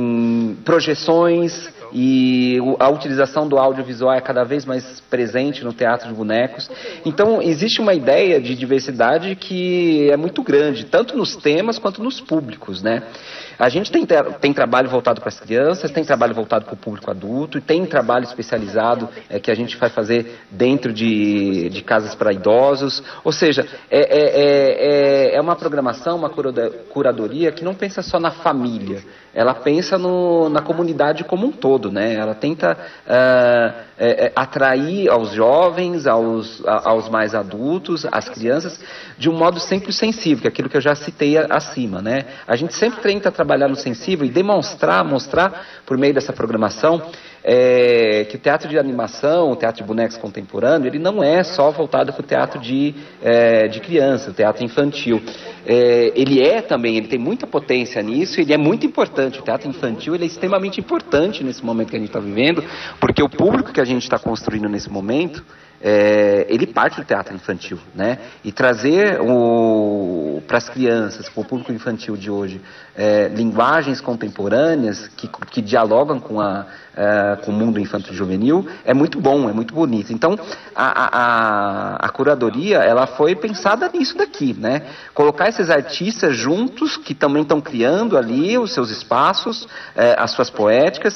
S9: projeções, e a utilização do audiovisual é cada vez mais presente no teatro de bonecos. Então existe uma ideia de diversidade que é muito grande, tanto nos temas quanto nos públicos, né? A gente tem, tem trabalho voltado para as crianças, tem trabalho voltado para o público adulto, e tem trabalho especializado é, que a gente vai fazer dentro de, de casas para idosos. Ou seja, é, é, é, é uma programação, uma curadoria que não pensa só na família, ela pensa no, na comunidade como um todo, né? Ela tenta uh, é, é, atrair aos jovens, aos, a, aos mais adultos, às crianças, de um modo sempre sensível, que é aquilo que eu já citei a, acima, né? A gente sempre tenta trabalhar no sensível e demonstrar, mostrar por meio dessa programação é, que o teatro de animação, o teatro de bonecos contemporâneo, ele não é só voltado para o teatro de, é, de criança, o teatro infantil. É, ele é também, ele tem muita potência nisso, ele é muito importante. O teatro infantil ele é extremamente importante nesse momento que a gente está vivendo, porque o público que a gente está construindo nesse momento, é, ele parte do teatro infantil, né? E trazer para as crianças, para o público infantil de hoje, é, linguagens contemporâneas que, que dialogam com, a, é, com o mundo infanto-juvenil é muito bom, é muito bonito. Então, a, a, a curadoria ela foi pensada nisso daqui, né? Colocar esses artistas juntos, que também estão criando ali os seus espaços, é, as suas poéticas,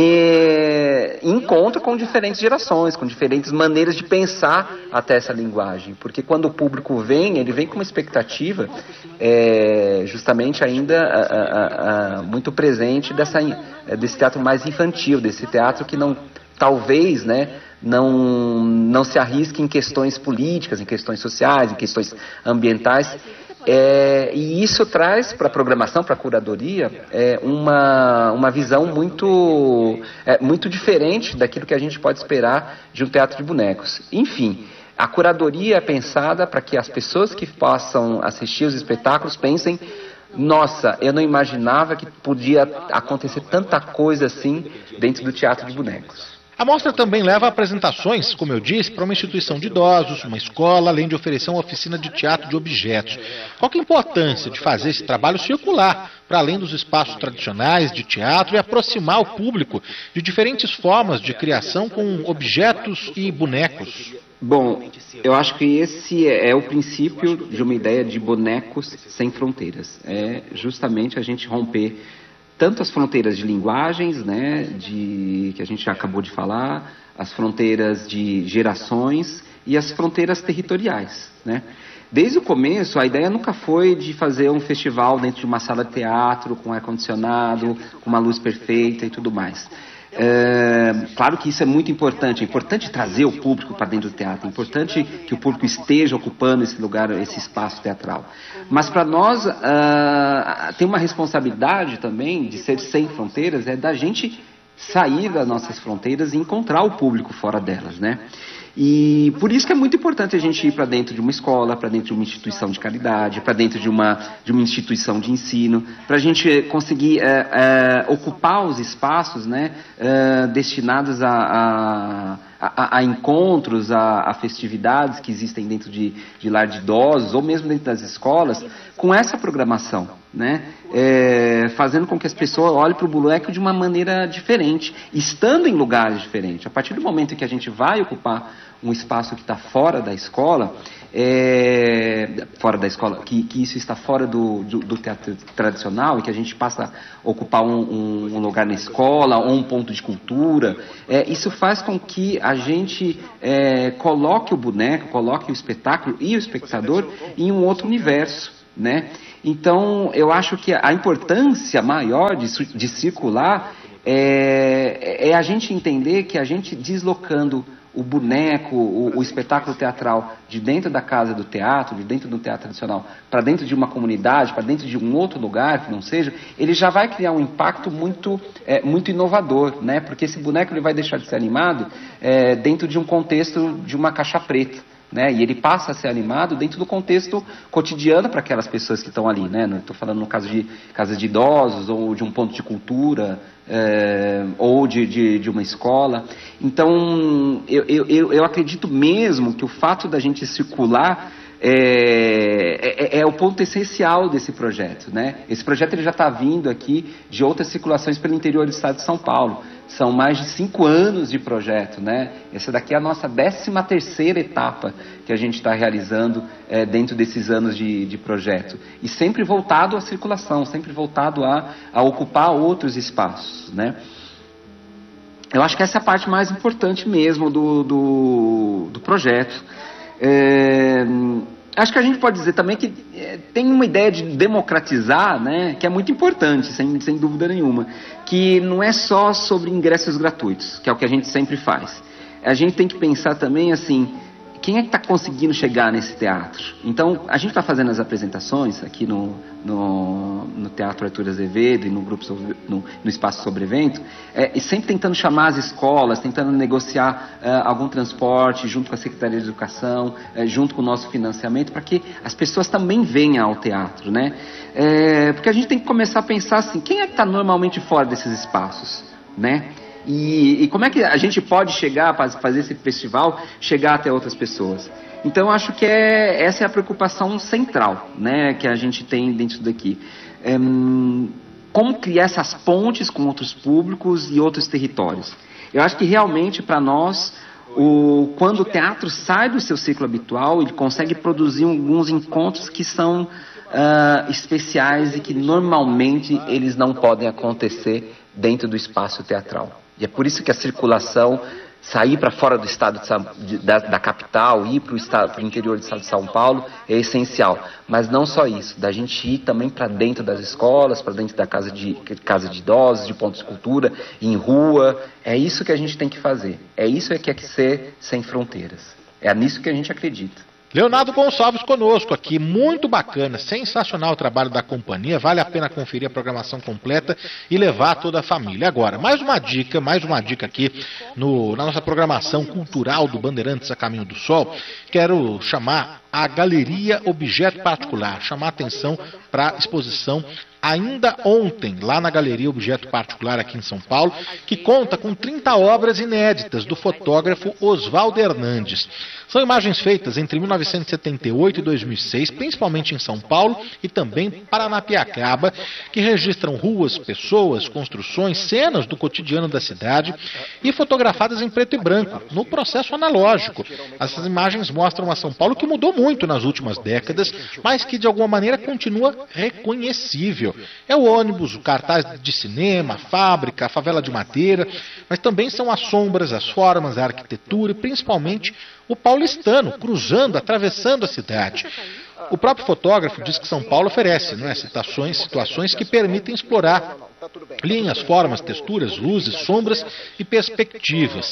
S9: e, em encontro com diferentes gerações, com diferentes maneiras de pensar até essa linguagem, porque quando o público vem, ele vem com uma expectativa é, justamente ainda a, a, a, muito presente dessa, desse teatro mais infantil, desse teatro que não, talvez, né, não, não se arrisque em questões políticas, em questões sociais, em questões ambientais. É, e isso traz para a programação, para a curadoria, é, uma, uma visão muito, é, muito diferente daquilo que a gente pode esperar de um teatro de bonecos. Enfim, a curadoria é pensada para que as pessoas que possam assistir os espetáculos pensem: nossa, eu não imaginava que podia acontecer tanta coisa assim dentro do teatro de bonecos.
S1: A mostra também leva apresentações, como eu disse, para uma instituição de idosos, uma escola, além de oferecer uma oficina de teatro de objetos. Qual que é a importância de fazer esse trabalho circular, para além dos espaços tradicionais de teatro, e aproximar o público de diferentes formas de criação com objetos e bonecos?
S9: Bom, eu acho que esse é o princípio de uma ideia de bonecos sem fronteiras. É justamente a gente romper tanto as fronteiras de linguagens, né, de, que a gente já acabou de falar, as fronteiras de gerações e as fronteiras territoriais, né? Desde o começo, a ideia nunca foi de fazer um festival dentro de uma sala de teatro, com ar-condicionado, com uma luz perfeita e tudo mais. É, claro que isso é muito importante, é importante trazer o público para dentro do teatro, é importante que o público esteja ocupando esse lugar, esse espaço teatral. Mas para nós uh, tem uma responsabilidade também de ser sem fronteiras, é da gente sair das nossas fronteiras e encontrar o público fora delas, né? E por isso que é muito importante a gente ir para dentro de uma escola, para dentro de uma instituição de caridade, para dentro de uma, de uma instituição de ensino, para a gente conseguir é, é, ocupar os espaços, né, é, destinados a, a, a, a encontros, a, a festividades que existem dentro de, de lar de idosos, ou mesmo dentro das escolas, com essa programação, né, é, fazendo com que as pessoas olhem para o boneco de uma maneira diferente, estando em lugares diferentes. A partir do momento em que a gente vai ocupar um espaço que está fora da escola, é, fora da escola, que, que isso está fora do, do, do teatro tradicional, e que a gente passa a ocupar um, um, um lugar na escola, ou um ponto de cultura, é, isso faz com que a gente é, coloque o boneco, coloque o espetáculo e o espectador em um outro universo, né? Então, eu acho que a importância maior de, de circular é, é a gente entender que a gente deslocando o boneco, o, o espetáculo teatral de dentro da casa do teatro, de dentro do teatro tradicional, para dentro de uma comunidade, para dentro de um outro lugar que não seja, ele já vai criar um impacto muito, é, muito inovador, né? Porque esse boneco ele vai deixar de ser animado é, dentro de um contexto de uma caixa preta, né? E ele passa a ser animado dentro do contexto cotidiano para aquelas pessoas que estão ali, né? Estou falando no caso de casas de idosos, ou de um ponto de cultura, é, ou de, de, de uma escola. Então, eu, eu, eu acredito mesmo que o fato da gente circular é, é, é o ponto essencial desse projeto, né? Esse projeto ele já está vindo aqui de outras circulações pelo interior do estado de São Paulo. São mais de cinco anos de projeto, né? Essa daqui é a nossa décima terceira etapa que a gente está realizando é, dentro desses anos de, de projeto. E sempre voltado à circulação, sempre voltado a, a ocupar outros espaços, né? Eu acho que essa é a parte mais importante mesmo do, do, do projeto. É... Acho que a gente pode dizer também que é, tem uma ideia de democratizar, né, que é muito importante, sem, sem dúvida nenhuma, que não é só sobre ingressos gratuitos, que é o que a gente sempre faz. A gente tem que pensar também assim, quem é que está conseguindo chegar nesse teatro? Então, a gente está fazendo as apresentações aqui no, no, no Teatro Arthur Azevedo e no, grupo sobre, no, no Espaço Sobre Evento, é, e sempre tentando chamar as escolas, tentando negociar é, algum transporte junto com a Secretaria de Educação, é, junto com o nosso financiamento, para que as pessoas também venham ao teatro, né? É, porque a gente tem que começar a pensar assim, quem é que está normalmente fora desses espaços, né? E, e como é que a gente pode chegar, para fazer esse festival, chegar até outras pessoas? Então, acho que é, essa é a preocupação central, né, que a gente tem dentro daqui. É, como criar essas pontes com outros públicos e outros territórios? Eu acho que realmente, para nós, o, quando o teatro sai do seu ciclo habitual, ele consegue produzir alguns encontros que são uh, especiais e que normalmente eles não podem acontecer dentro do espaço teatral. E é por isso que a circulação, sair para fora do estado de São, de, da, da capital, ir para o interior do estado de São Paulo é essencial. Mas não só isso, da gente ir também para dentro das escolas, para dentro da casa de, casa de idosos, de pontos de cultura, em rua. É isso que a gente tem que fazer. É isso que é que ser sem fronteiras. É nisso que a gente acredita.
S1: Leonardo Gonçalves conosco aqui, muito bacana, sensacional o trabalho da companhia, vale a pena conferir a programação completa e levar toda a família. Agora, mais uma dica, mais uma dica aqui no, na nossa programação cultural do Bandeirantes a Caminho do Sol, quero chamar a Galeria Objeto Particular, chamar a atenção para a exposição ainda ontem, lá na Galeria Objeto Particular aqui em São Paulo, que conta com trinta obras inéditas do fotógrafo Oswaldo Hernandes. São imagens feitas entre mil novecentos e setenta e oito e dois mil e seis, principalmente em São Paulo e também Paranapiacaba, que registram ruas, pessoas, construções, cenas do cotidiano da cidade e fotografadas em preto e branco, no processo analógico. Essas imagens mostram uma São Paulo que mudou muito nas últimas décadas, mas que de alguma maneira continua reconhecível. É o ônibus, o cartaz de cinema, a fábrica, a favela de madeira, mas também são as sombras, as formas, a arquitetura e principalmente o paulistano, cruzando, atravessando a cidade. O próprio fotógrafo diz que São Paulo oferece, não é, situações, situações que permitem explorar linhas, formas, texturas, luzes, sombras e perspectivas.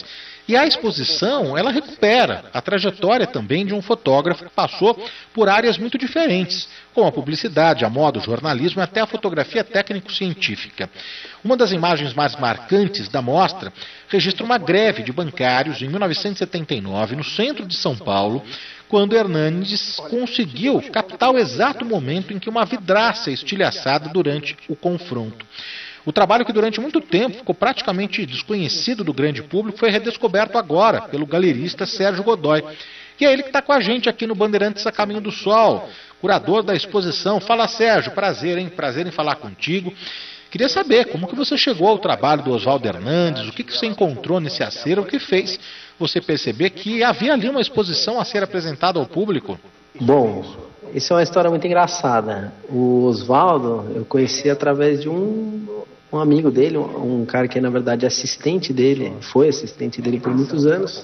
S1: E a exposição, ela recupera a trajetória também de um fotógrafo que passou por áreas muito diferentes, como a publicidade, a moda, o jornalismo e até a fotografia técnico-científica. Uma das imagens mais marcantes da mostra registra uma greve de bancários em mil novecentos e setenta e nove, no centro de São Paulo, quando Hernandes conseguiu captar o exato momento em que uma vidraça é estilhaçada durante o confronto. O trabalho, que durante muito tempo ficou praticamente desconhecido do grande público, foi redescoberto agora pelo galerista Sérgio Godoy. E é ele que está com a gente aqui no Bandeirantes a Caminho do Sol, curador da exposição. Fala, Sérgio, prazer, hein? Prazer em falar contigo. Queria saber como que você chegou ao trabalho do Oswaldo Hernandes, o que, que você encontrou nesse acervo, o que fez você perceber que havia ali uma exposição a ser apresentada ao público?
S10: Bom, isso é uma história muito engraçada. O Oswaldo eu conheci através de um, um amigo dele, um, um cara que na verdade é assistente dele, foi assistente dele por muitos anos,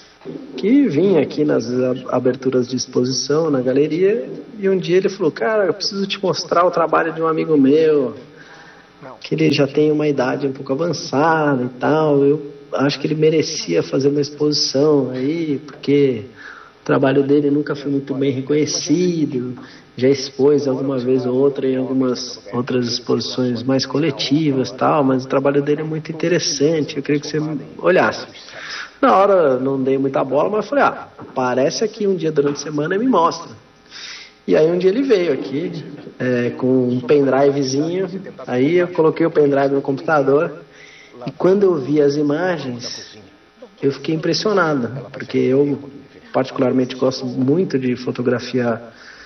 S10: que vinha aqui nas aberturas de exposição na galeria, e um dia ele falou: cara, eu preciso te mostrar o trabalho de um amigo meu, que ele já tem uma idade um pouco avançada e tal, eu acho que ele merecia fazer uma exposição aí, porque o trabalho dele nunca foi muito bem reconhecido, já expôs alguma vez ou outra em algumas outras exposições mais coletivas e tal, mas o trabalho dele é muito interessante, eu queria que você olhasse. Na hora não dei muita bola, mas falei: ah, aparece aqui um dia durante a semana e me mostra. E aí um dia ele veio aqui é, com um pendrivezinho, aí eu coloquei o pendrive no computador, e quando eu vi as imagens, eu fiquei impressionado, porque eu particularmente gosto muito de fotografia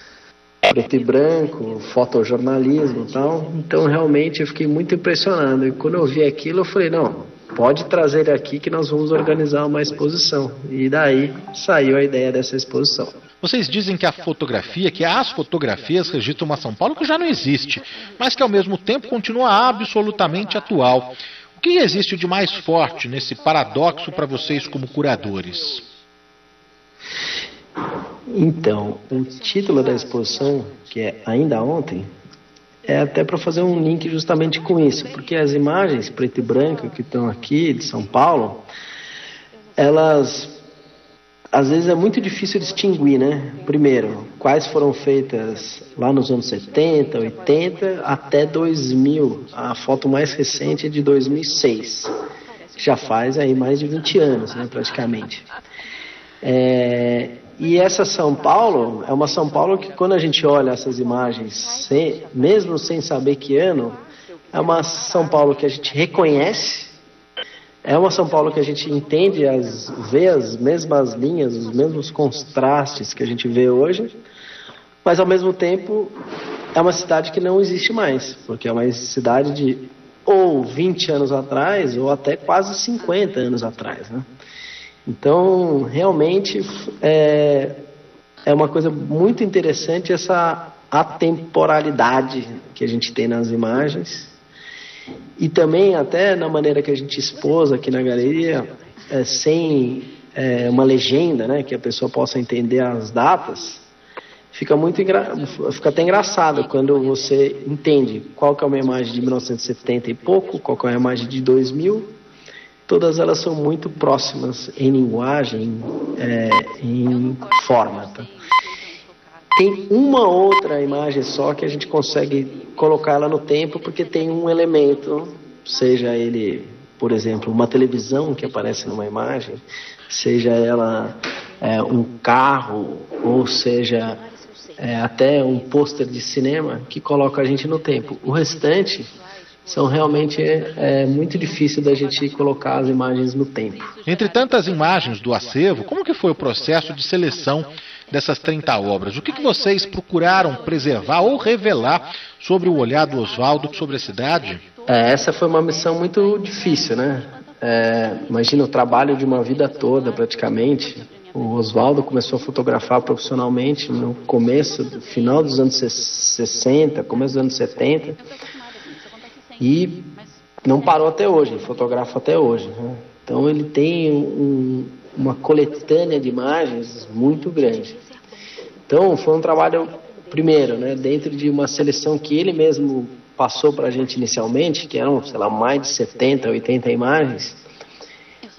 S10: preto e branco, fotojornalismo e tal, então realmente eu fiquei muito impressionado. E quando eu vi aquilo, eu falei: não, pode trazer ele aqui que nós vamos organizar uma exposição. E daí saiu a ideia dessa exposição.
S1: Vocês dizem que a fotografia, que as fotografias registram uma São Paulo que já não existe, mas que ao mesmo tempo continua absolutamente atual. O que existe de mais forte nesse paradoxo para vocês como curadores?
S10: Então, o título da exposição, que é Ainda Ontem, é até para fazer um link justamente com isso, porque as imagens preto e branco que estão aqui de São Paulo, elas, às vezes é muito difícil distinguir, né? Primeiro, quais foram feitas lá nos anos setenta, oitenta até dois mil. A foto mais recente é de dois mil e seis, já faz aí mais de vinte anos, né, praticamente. É... E essa São Paulo é uma São Paulo que, quando a gente olha essas imagens, sem, mesmo sem saber que ano, é uma São Paulo que a gente reconhece, é uma São Paulo que a gente entende, as, vê as mesmas linhas, os mesmos contrastes que a gente vê hoje, mas ao mesmo tempo é uma cidade que não existe mais, porque é uma cidade de ou vinte anos atrás ou até quase cinquenta anos atrás, né? Então, realmente, é, é uma coisa muito interessante essa atemporalidade que a gente tem nas imagens, e também até na maneira que a gente expôs aqui na galeria, é, sem é, uma legenda, né, que a pessoa possa entender as datas, fica, muito engra... fica até engraçado quando você entende qual que é uma imagem de mil novecentos e setenta e pouco, qual que é uma imagem de dois mil. Todas elas são muito próximas em linguagem, é, em forma. Tá? Tem uma outra imagem só que a gente consegue colocar ela no tempo, porque tem um elemento, seja ele, por exemplo, uma televisão que aparece numa imagem, seja ela é, um carro, ou seja é, até um pôster de cinema, que coloca a gente no tempo. O restante são realmente é, muito difícil da gente colocar as imagens no tempo.
S1: Entre tantas imagens do acervo, como que foi o processo de seleção dessas trinta obras? O que, que vocês procuraram preservar ou revelar sobre o olhar do Oswaldo sobre a cidade?
S10: É, essa foi uma missão muito difícil, né? É, imagina o trabalho de uma vida toda, praticamente. O Oswaldo começou a fotografar profissionalmente no começo, no final dos anos sessenta, começo dos anos setenta. E não parou até hoje, fotografa até hoje, né? Então ele tem um, uma coletânea de imagens muito grande. Então foi um trabalho, primeiro, né, dentro de uma seleção que ele mesmo passou para a gente inicialmente, que eram, sei lá, mais de setenta, oitenta imagens.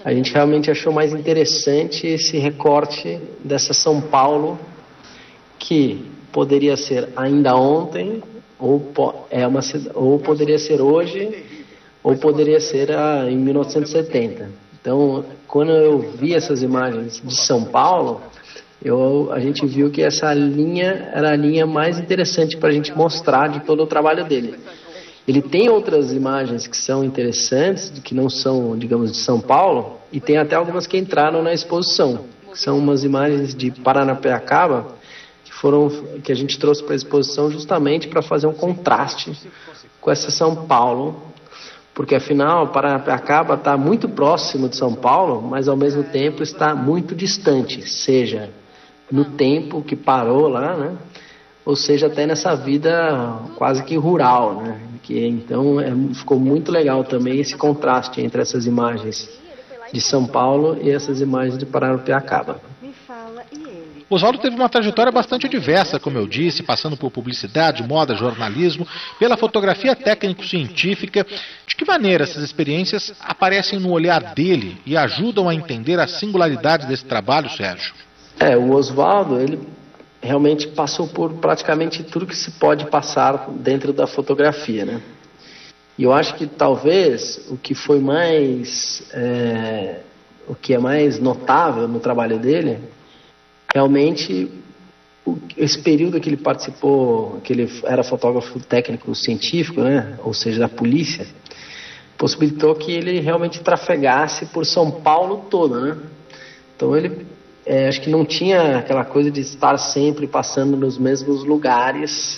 S10: a gente realmente achou mais interessante esse recorte dessa São Paulo, que poderia ser ainda ontem, ou, po- é uma, ou poderia ser hoje, ou poderia ser ah, em mil novecentos e setenta. Então, quando eu vi essas imagens de São Paulo, eu, a gente viu que essa linha era a linha mais interessante para a gente mostrar de todo o trabalho dele. Ele tem outras imagens que são interessantes, que não são, digamos, de São Paulo, e tem até algumas que entraram na exposição, que são umas imagens de Paranapiacaba, que, foram, que a gente trouxe para a exposição justamente para fazer um contraste com essa São Paulo, porque afinal Paranapiacaba está muito próximo de São Paulo, mas ao mesmo tempo está muito distante, seja no tempo que parou lá, né? Ou seja, até nessa vida quase que rural, né? Que, então é, ficou muito legal também esse contraste entre essas imagens de São Paulo e essas imagens de Paranapiacaba.
S1: Oswaldo teve uma trajetória bastante diversa, como eu disse, passando por publicidade, moda, jornalismo, pela fotografia técnico-científica. De que maneira essas experiências aparecem no olhar dele e ajudam a entender a singularidade desse trabalho, Sérgio?
S10: É, o Oswaldo, ele realmente passou por praticamente tudo que se pode passar dentro da fotografia, né? E eu acho que talvez o que foi mais, é, o que é mais notável no trabalho dele, realmente o, esse período que ele participou, que ele era fotógrafo técnico científico, né? Ou seja, da polícia, possibilitou que ele realmente trafegasse por São Paulo todo, né? Então ele É, acho que não tinha aquela coisa de estar sempre passando nos mesmos lugares,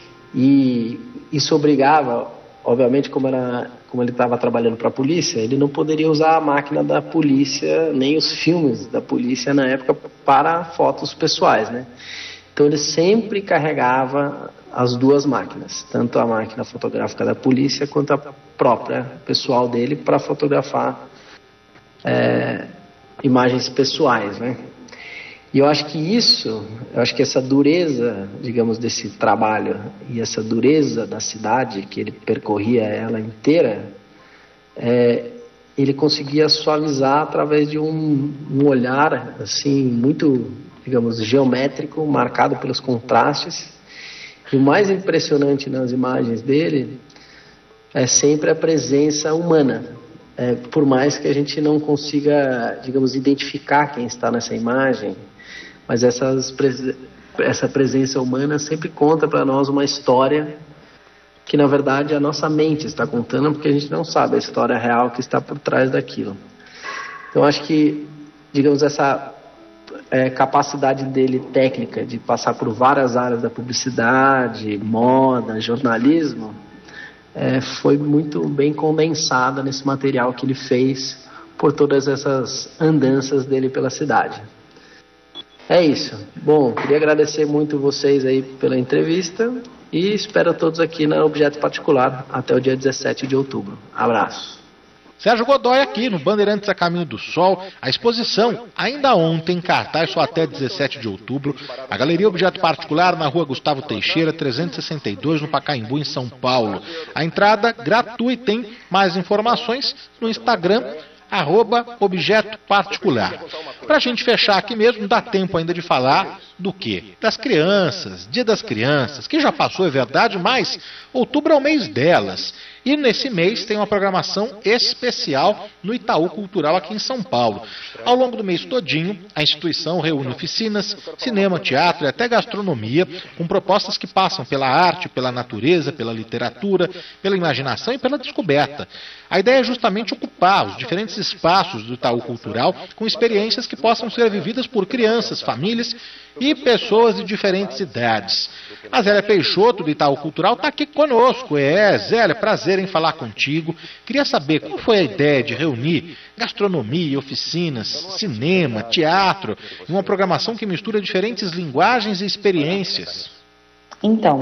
S10: e isso obrigava, obviamente, como, era, como ele estava trabalhando para a polícia, ele não poderia usar a máquina da polícia, nem os filmes da polícia na época, para fotos pessoais, né? Então ele sempre carregava as duas máquinas, tanto a máquina fotográfica da polícia quanto a própria pessoal dele, para fotografar é, imagens pessoais, né? E eu acho que isso, eu acho que essa dureza, digamos, desse trabalho e essa dureza da cidade, que ele percorria ela inteira, é, ele conseguia suavizar através de um, um olhar, assim, muito, digamos, geométrico, marcado pelos contrastes. E o mais impressionante nas imagens dele é sempre a presença humana. É, por mais que a gente não consiga, digamos, identificar quem está nessa imagem, mas essas, essa presença humana sempre conta para nós uma história que, na verdade, a nossa mente está contando, porque a gente não sabe a história real que está por trás daquilo. Então, acho que, digamos, essa é, capacidade dele técnica de passar por várias áreas da publicidade, moda, jornalismo, É, foi muito bem condensada nesse material que ele fez por todas essas andanças dele pela cidade. É isso. Bom, queria agradecer muito vocês aí pela entrevista e espero todos aqui na Objeto Particular até o dia dezessete de outubro. Abraço.
S1: Sérgio Godoy aqui no Bandeirantes a Caminho do Sol. A exposição, ainda ontem, em cartaz, só até dezessete de outubro. A Galeria Objeto Particular, na rua Gustavo Teixeira, trezentos e sessenta e dois, no Pacaembu, em São Paulo. A entrada gratuita. Tem mais informações no Instagram, arroba Objeto Particular. Para a gente fechar aqui mesmo, dá tempo ainda de falar do quê? Das crianças, Dia das Crianças, que já passou, é verdade, mas outubro é o mês delas. E nesse mês tem uma programação especial no Itaú Cultural aqui em São Paulo. Ao longo do mês todinho, a instituição reúne oficinas, cinema, teatro e até gastronomia, com propostas que passam pela arte, pela natureza, pela literatura, pela imaginação e pela descoberta. A ideia é justamente ocupar os diferentes espaços do Itaú Cultural com experiências que possam ser vividas por crianças, famílias e pessoas de diferentes idades. A Zélia Peixoto, do Itaú Cultural, está aqui conosco. É, Zélia, prazer em falar contigo. Queria saber como foi a ideia de reunir gastronomia, oficinas, cinema, teatro, em uma programação que mistura diferentes linguagens e experiências.
S11: Então,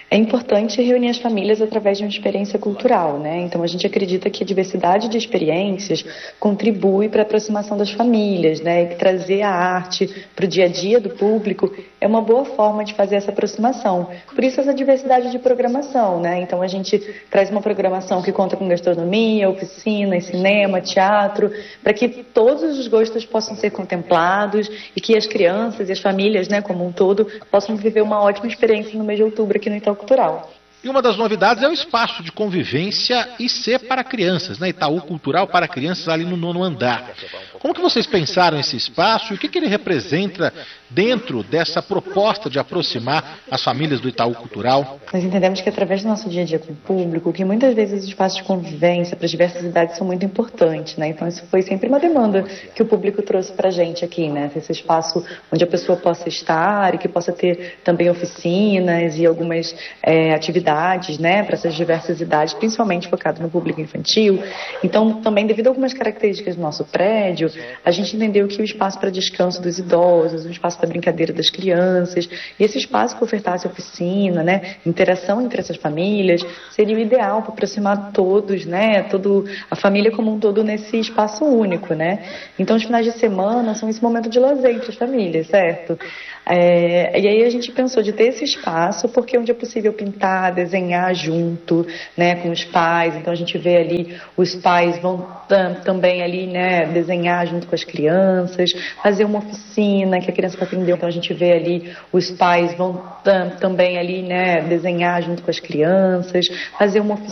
S11: É importante reunir as famílias através de uma experiência cultural, né? Então a gente acredita que a diversidade de experiências contribui para a aproximação das famílias, né? E que trazer a arte para o dia a dia do público é uma boa forma de fazer essa aproximação. Por isso essa diversidade de programação, né? Então a gente traz uma programação que conta com gastronomia, oficinas, cinema, teatro, para que todos os gostos possam ser contemplados e que as crianças e as famílias, né, como um todo, possam viver uma ótima experiência no mês de outubro aqui no Itaú Cultural.
S1: E uma das novidades é o espaço de convivência I C para crianças, né? Itaú Cultural para crianças ali no nono andar. Como que vocês pensaram esse espaço e o que, que ele representa dentro dessa proposta de aproximar as famílias do Itaú Cultural?
S11: Nós entendemos que através do nosso dia a dia com o público, que muitas vezes os espaços de convivência para as diversas idades são muito importantes, né? Então isso foi sempre uma demanda que o público trouxe para a gente aqui, né? Esse espaço onde a pessoa possa estar e que possa ter também oficinas e algumas é, atividades, né? Para essas diversas idades, principalmente focado no público infantil. Então também devido a algumas características do nosso prédio, a gente entendeu que o espaço para descanso dos idosos, o espaço para brincadeira das crianças, e esse espaço que ofertasse oficina, né, interação entre essas famílias, seria o ideal para aproximar todos, né, todo, a família como um todo nesse espaço único, né. Então os finais de semana são esse momento de lazer entre as famílias, certo? É, e aí a gente pensou de ter esse espaço, porque onde é possível pintar, desenhar junto, né, com os pais. Então a gente vê ali, os pais vão tam, também ali, né, desenhar junto com as crianças, fazer uma oficina que a criança vai aprender. Então a gente vê ali, os pais vão tam, também ali, né, desenhar junto com as crianças, fazer uma oficina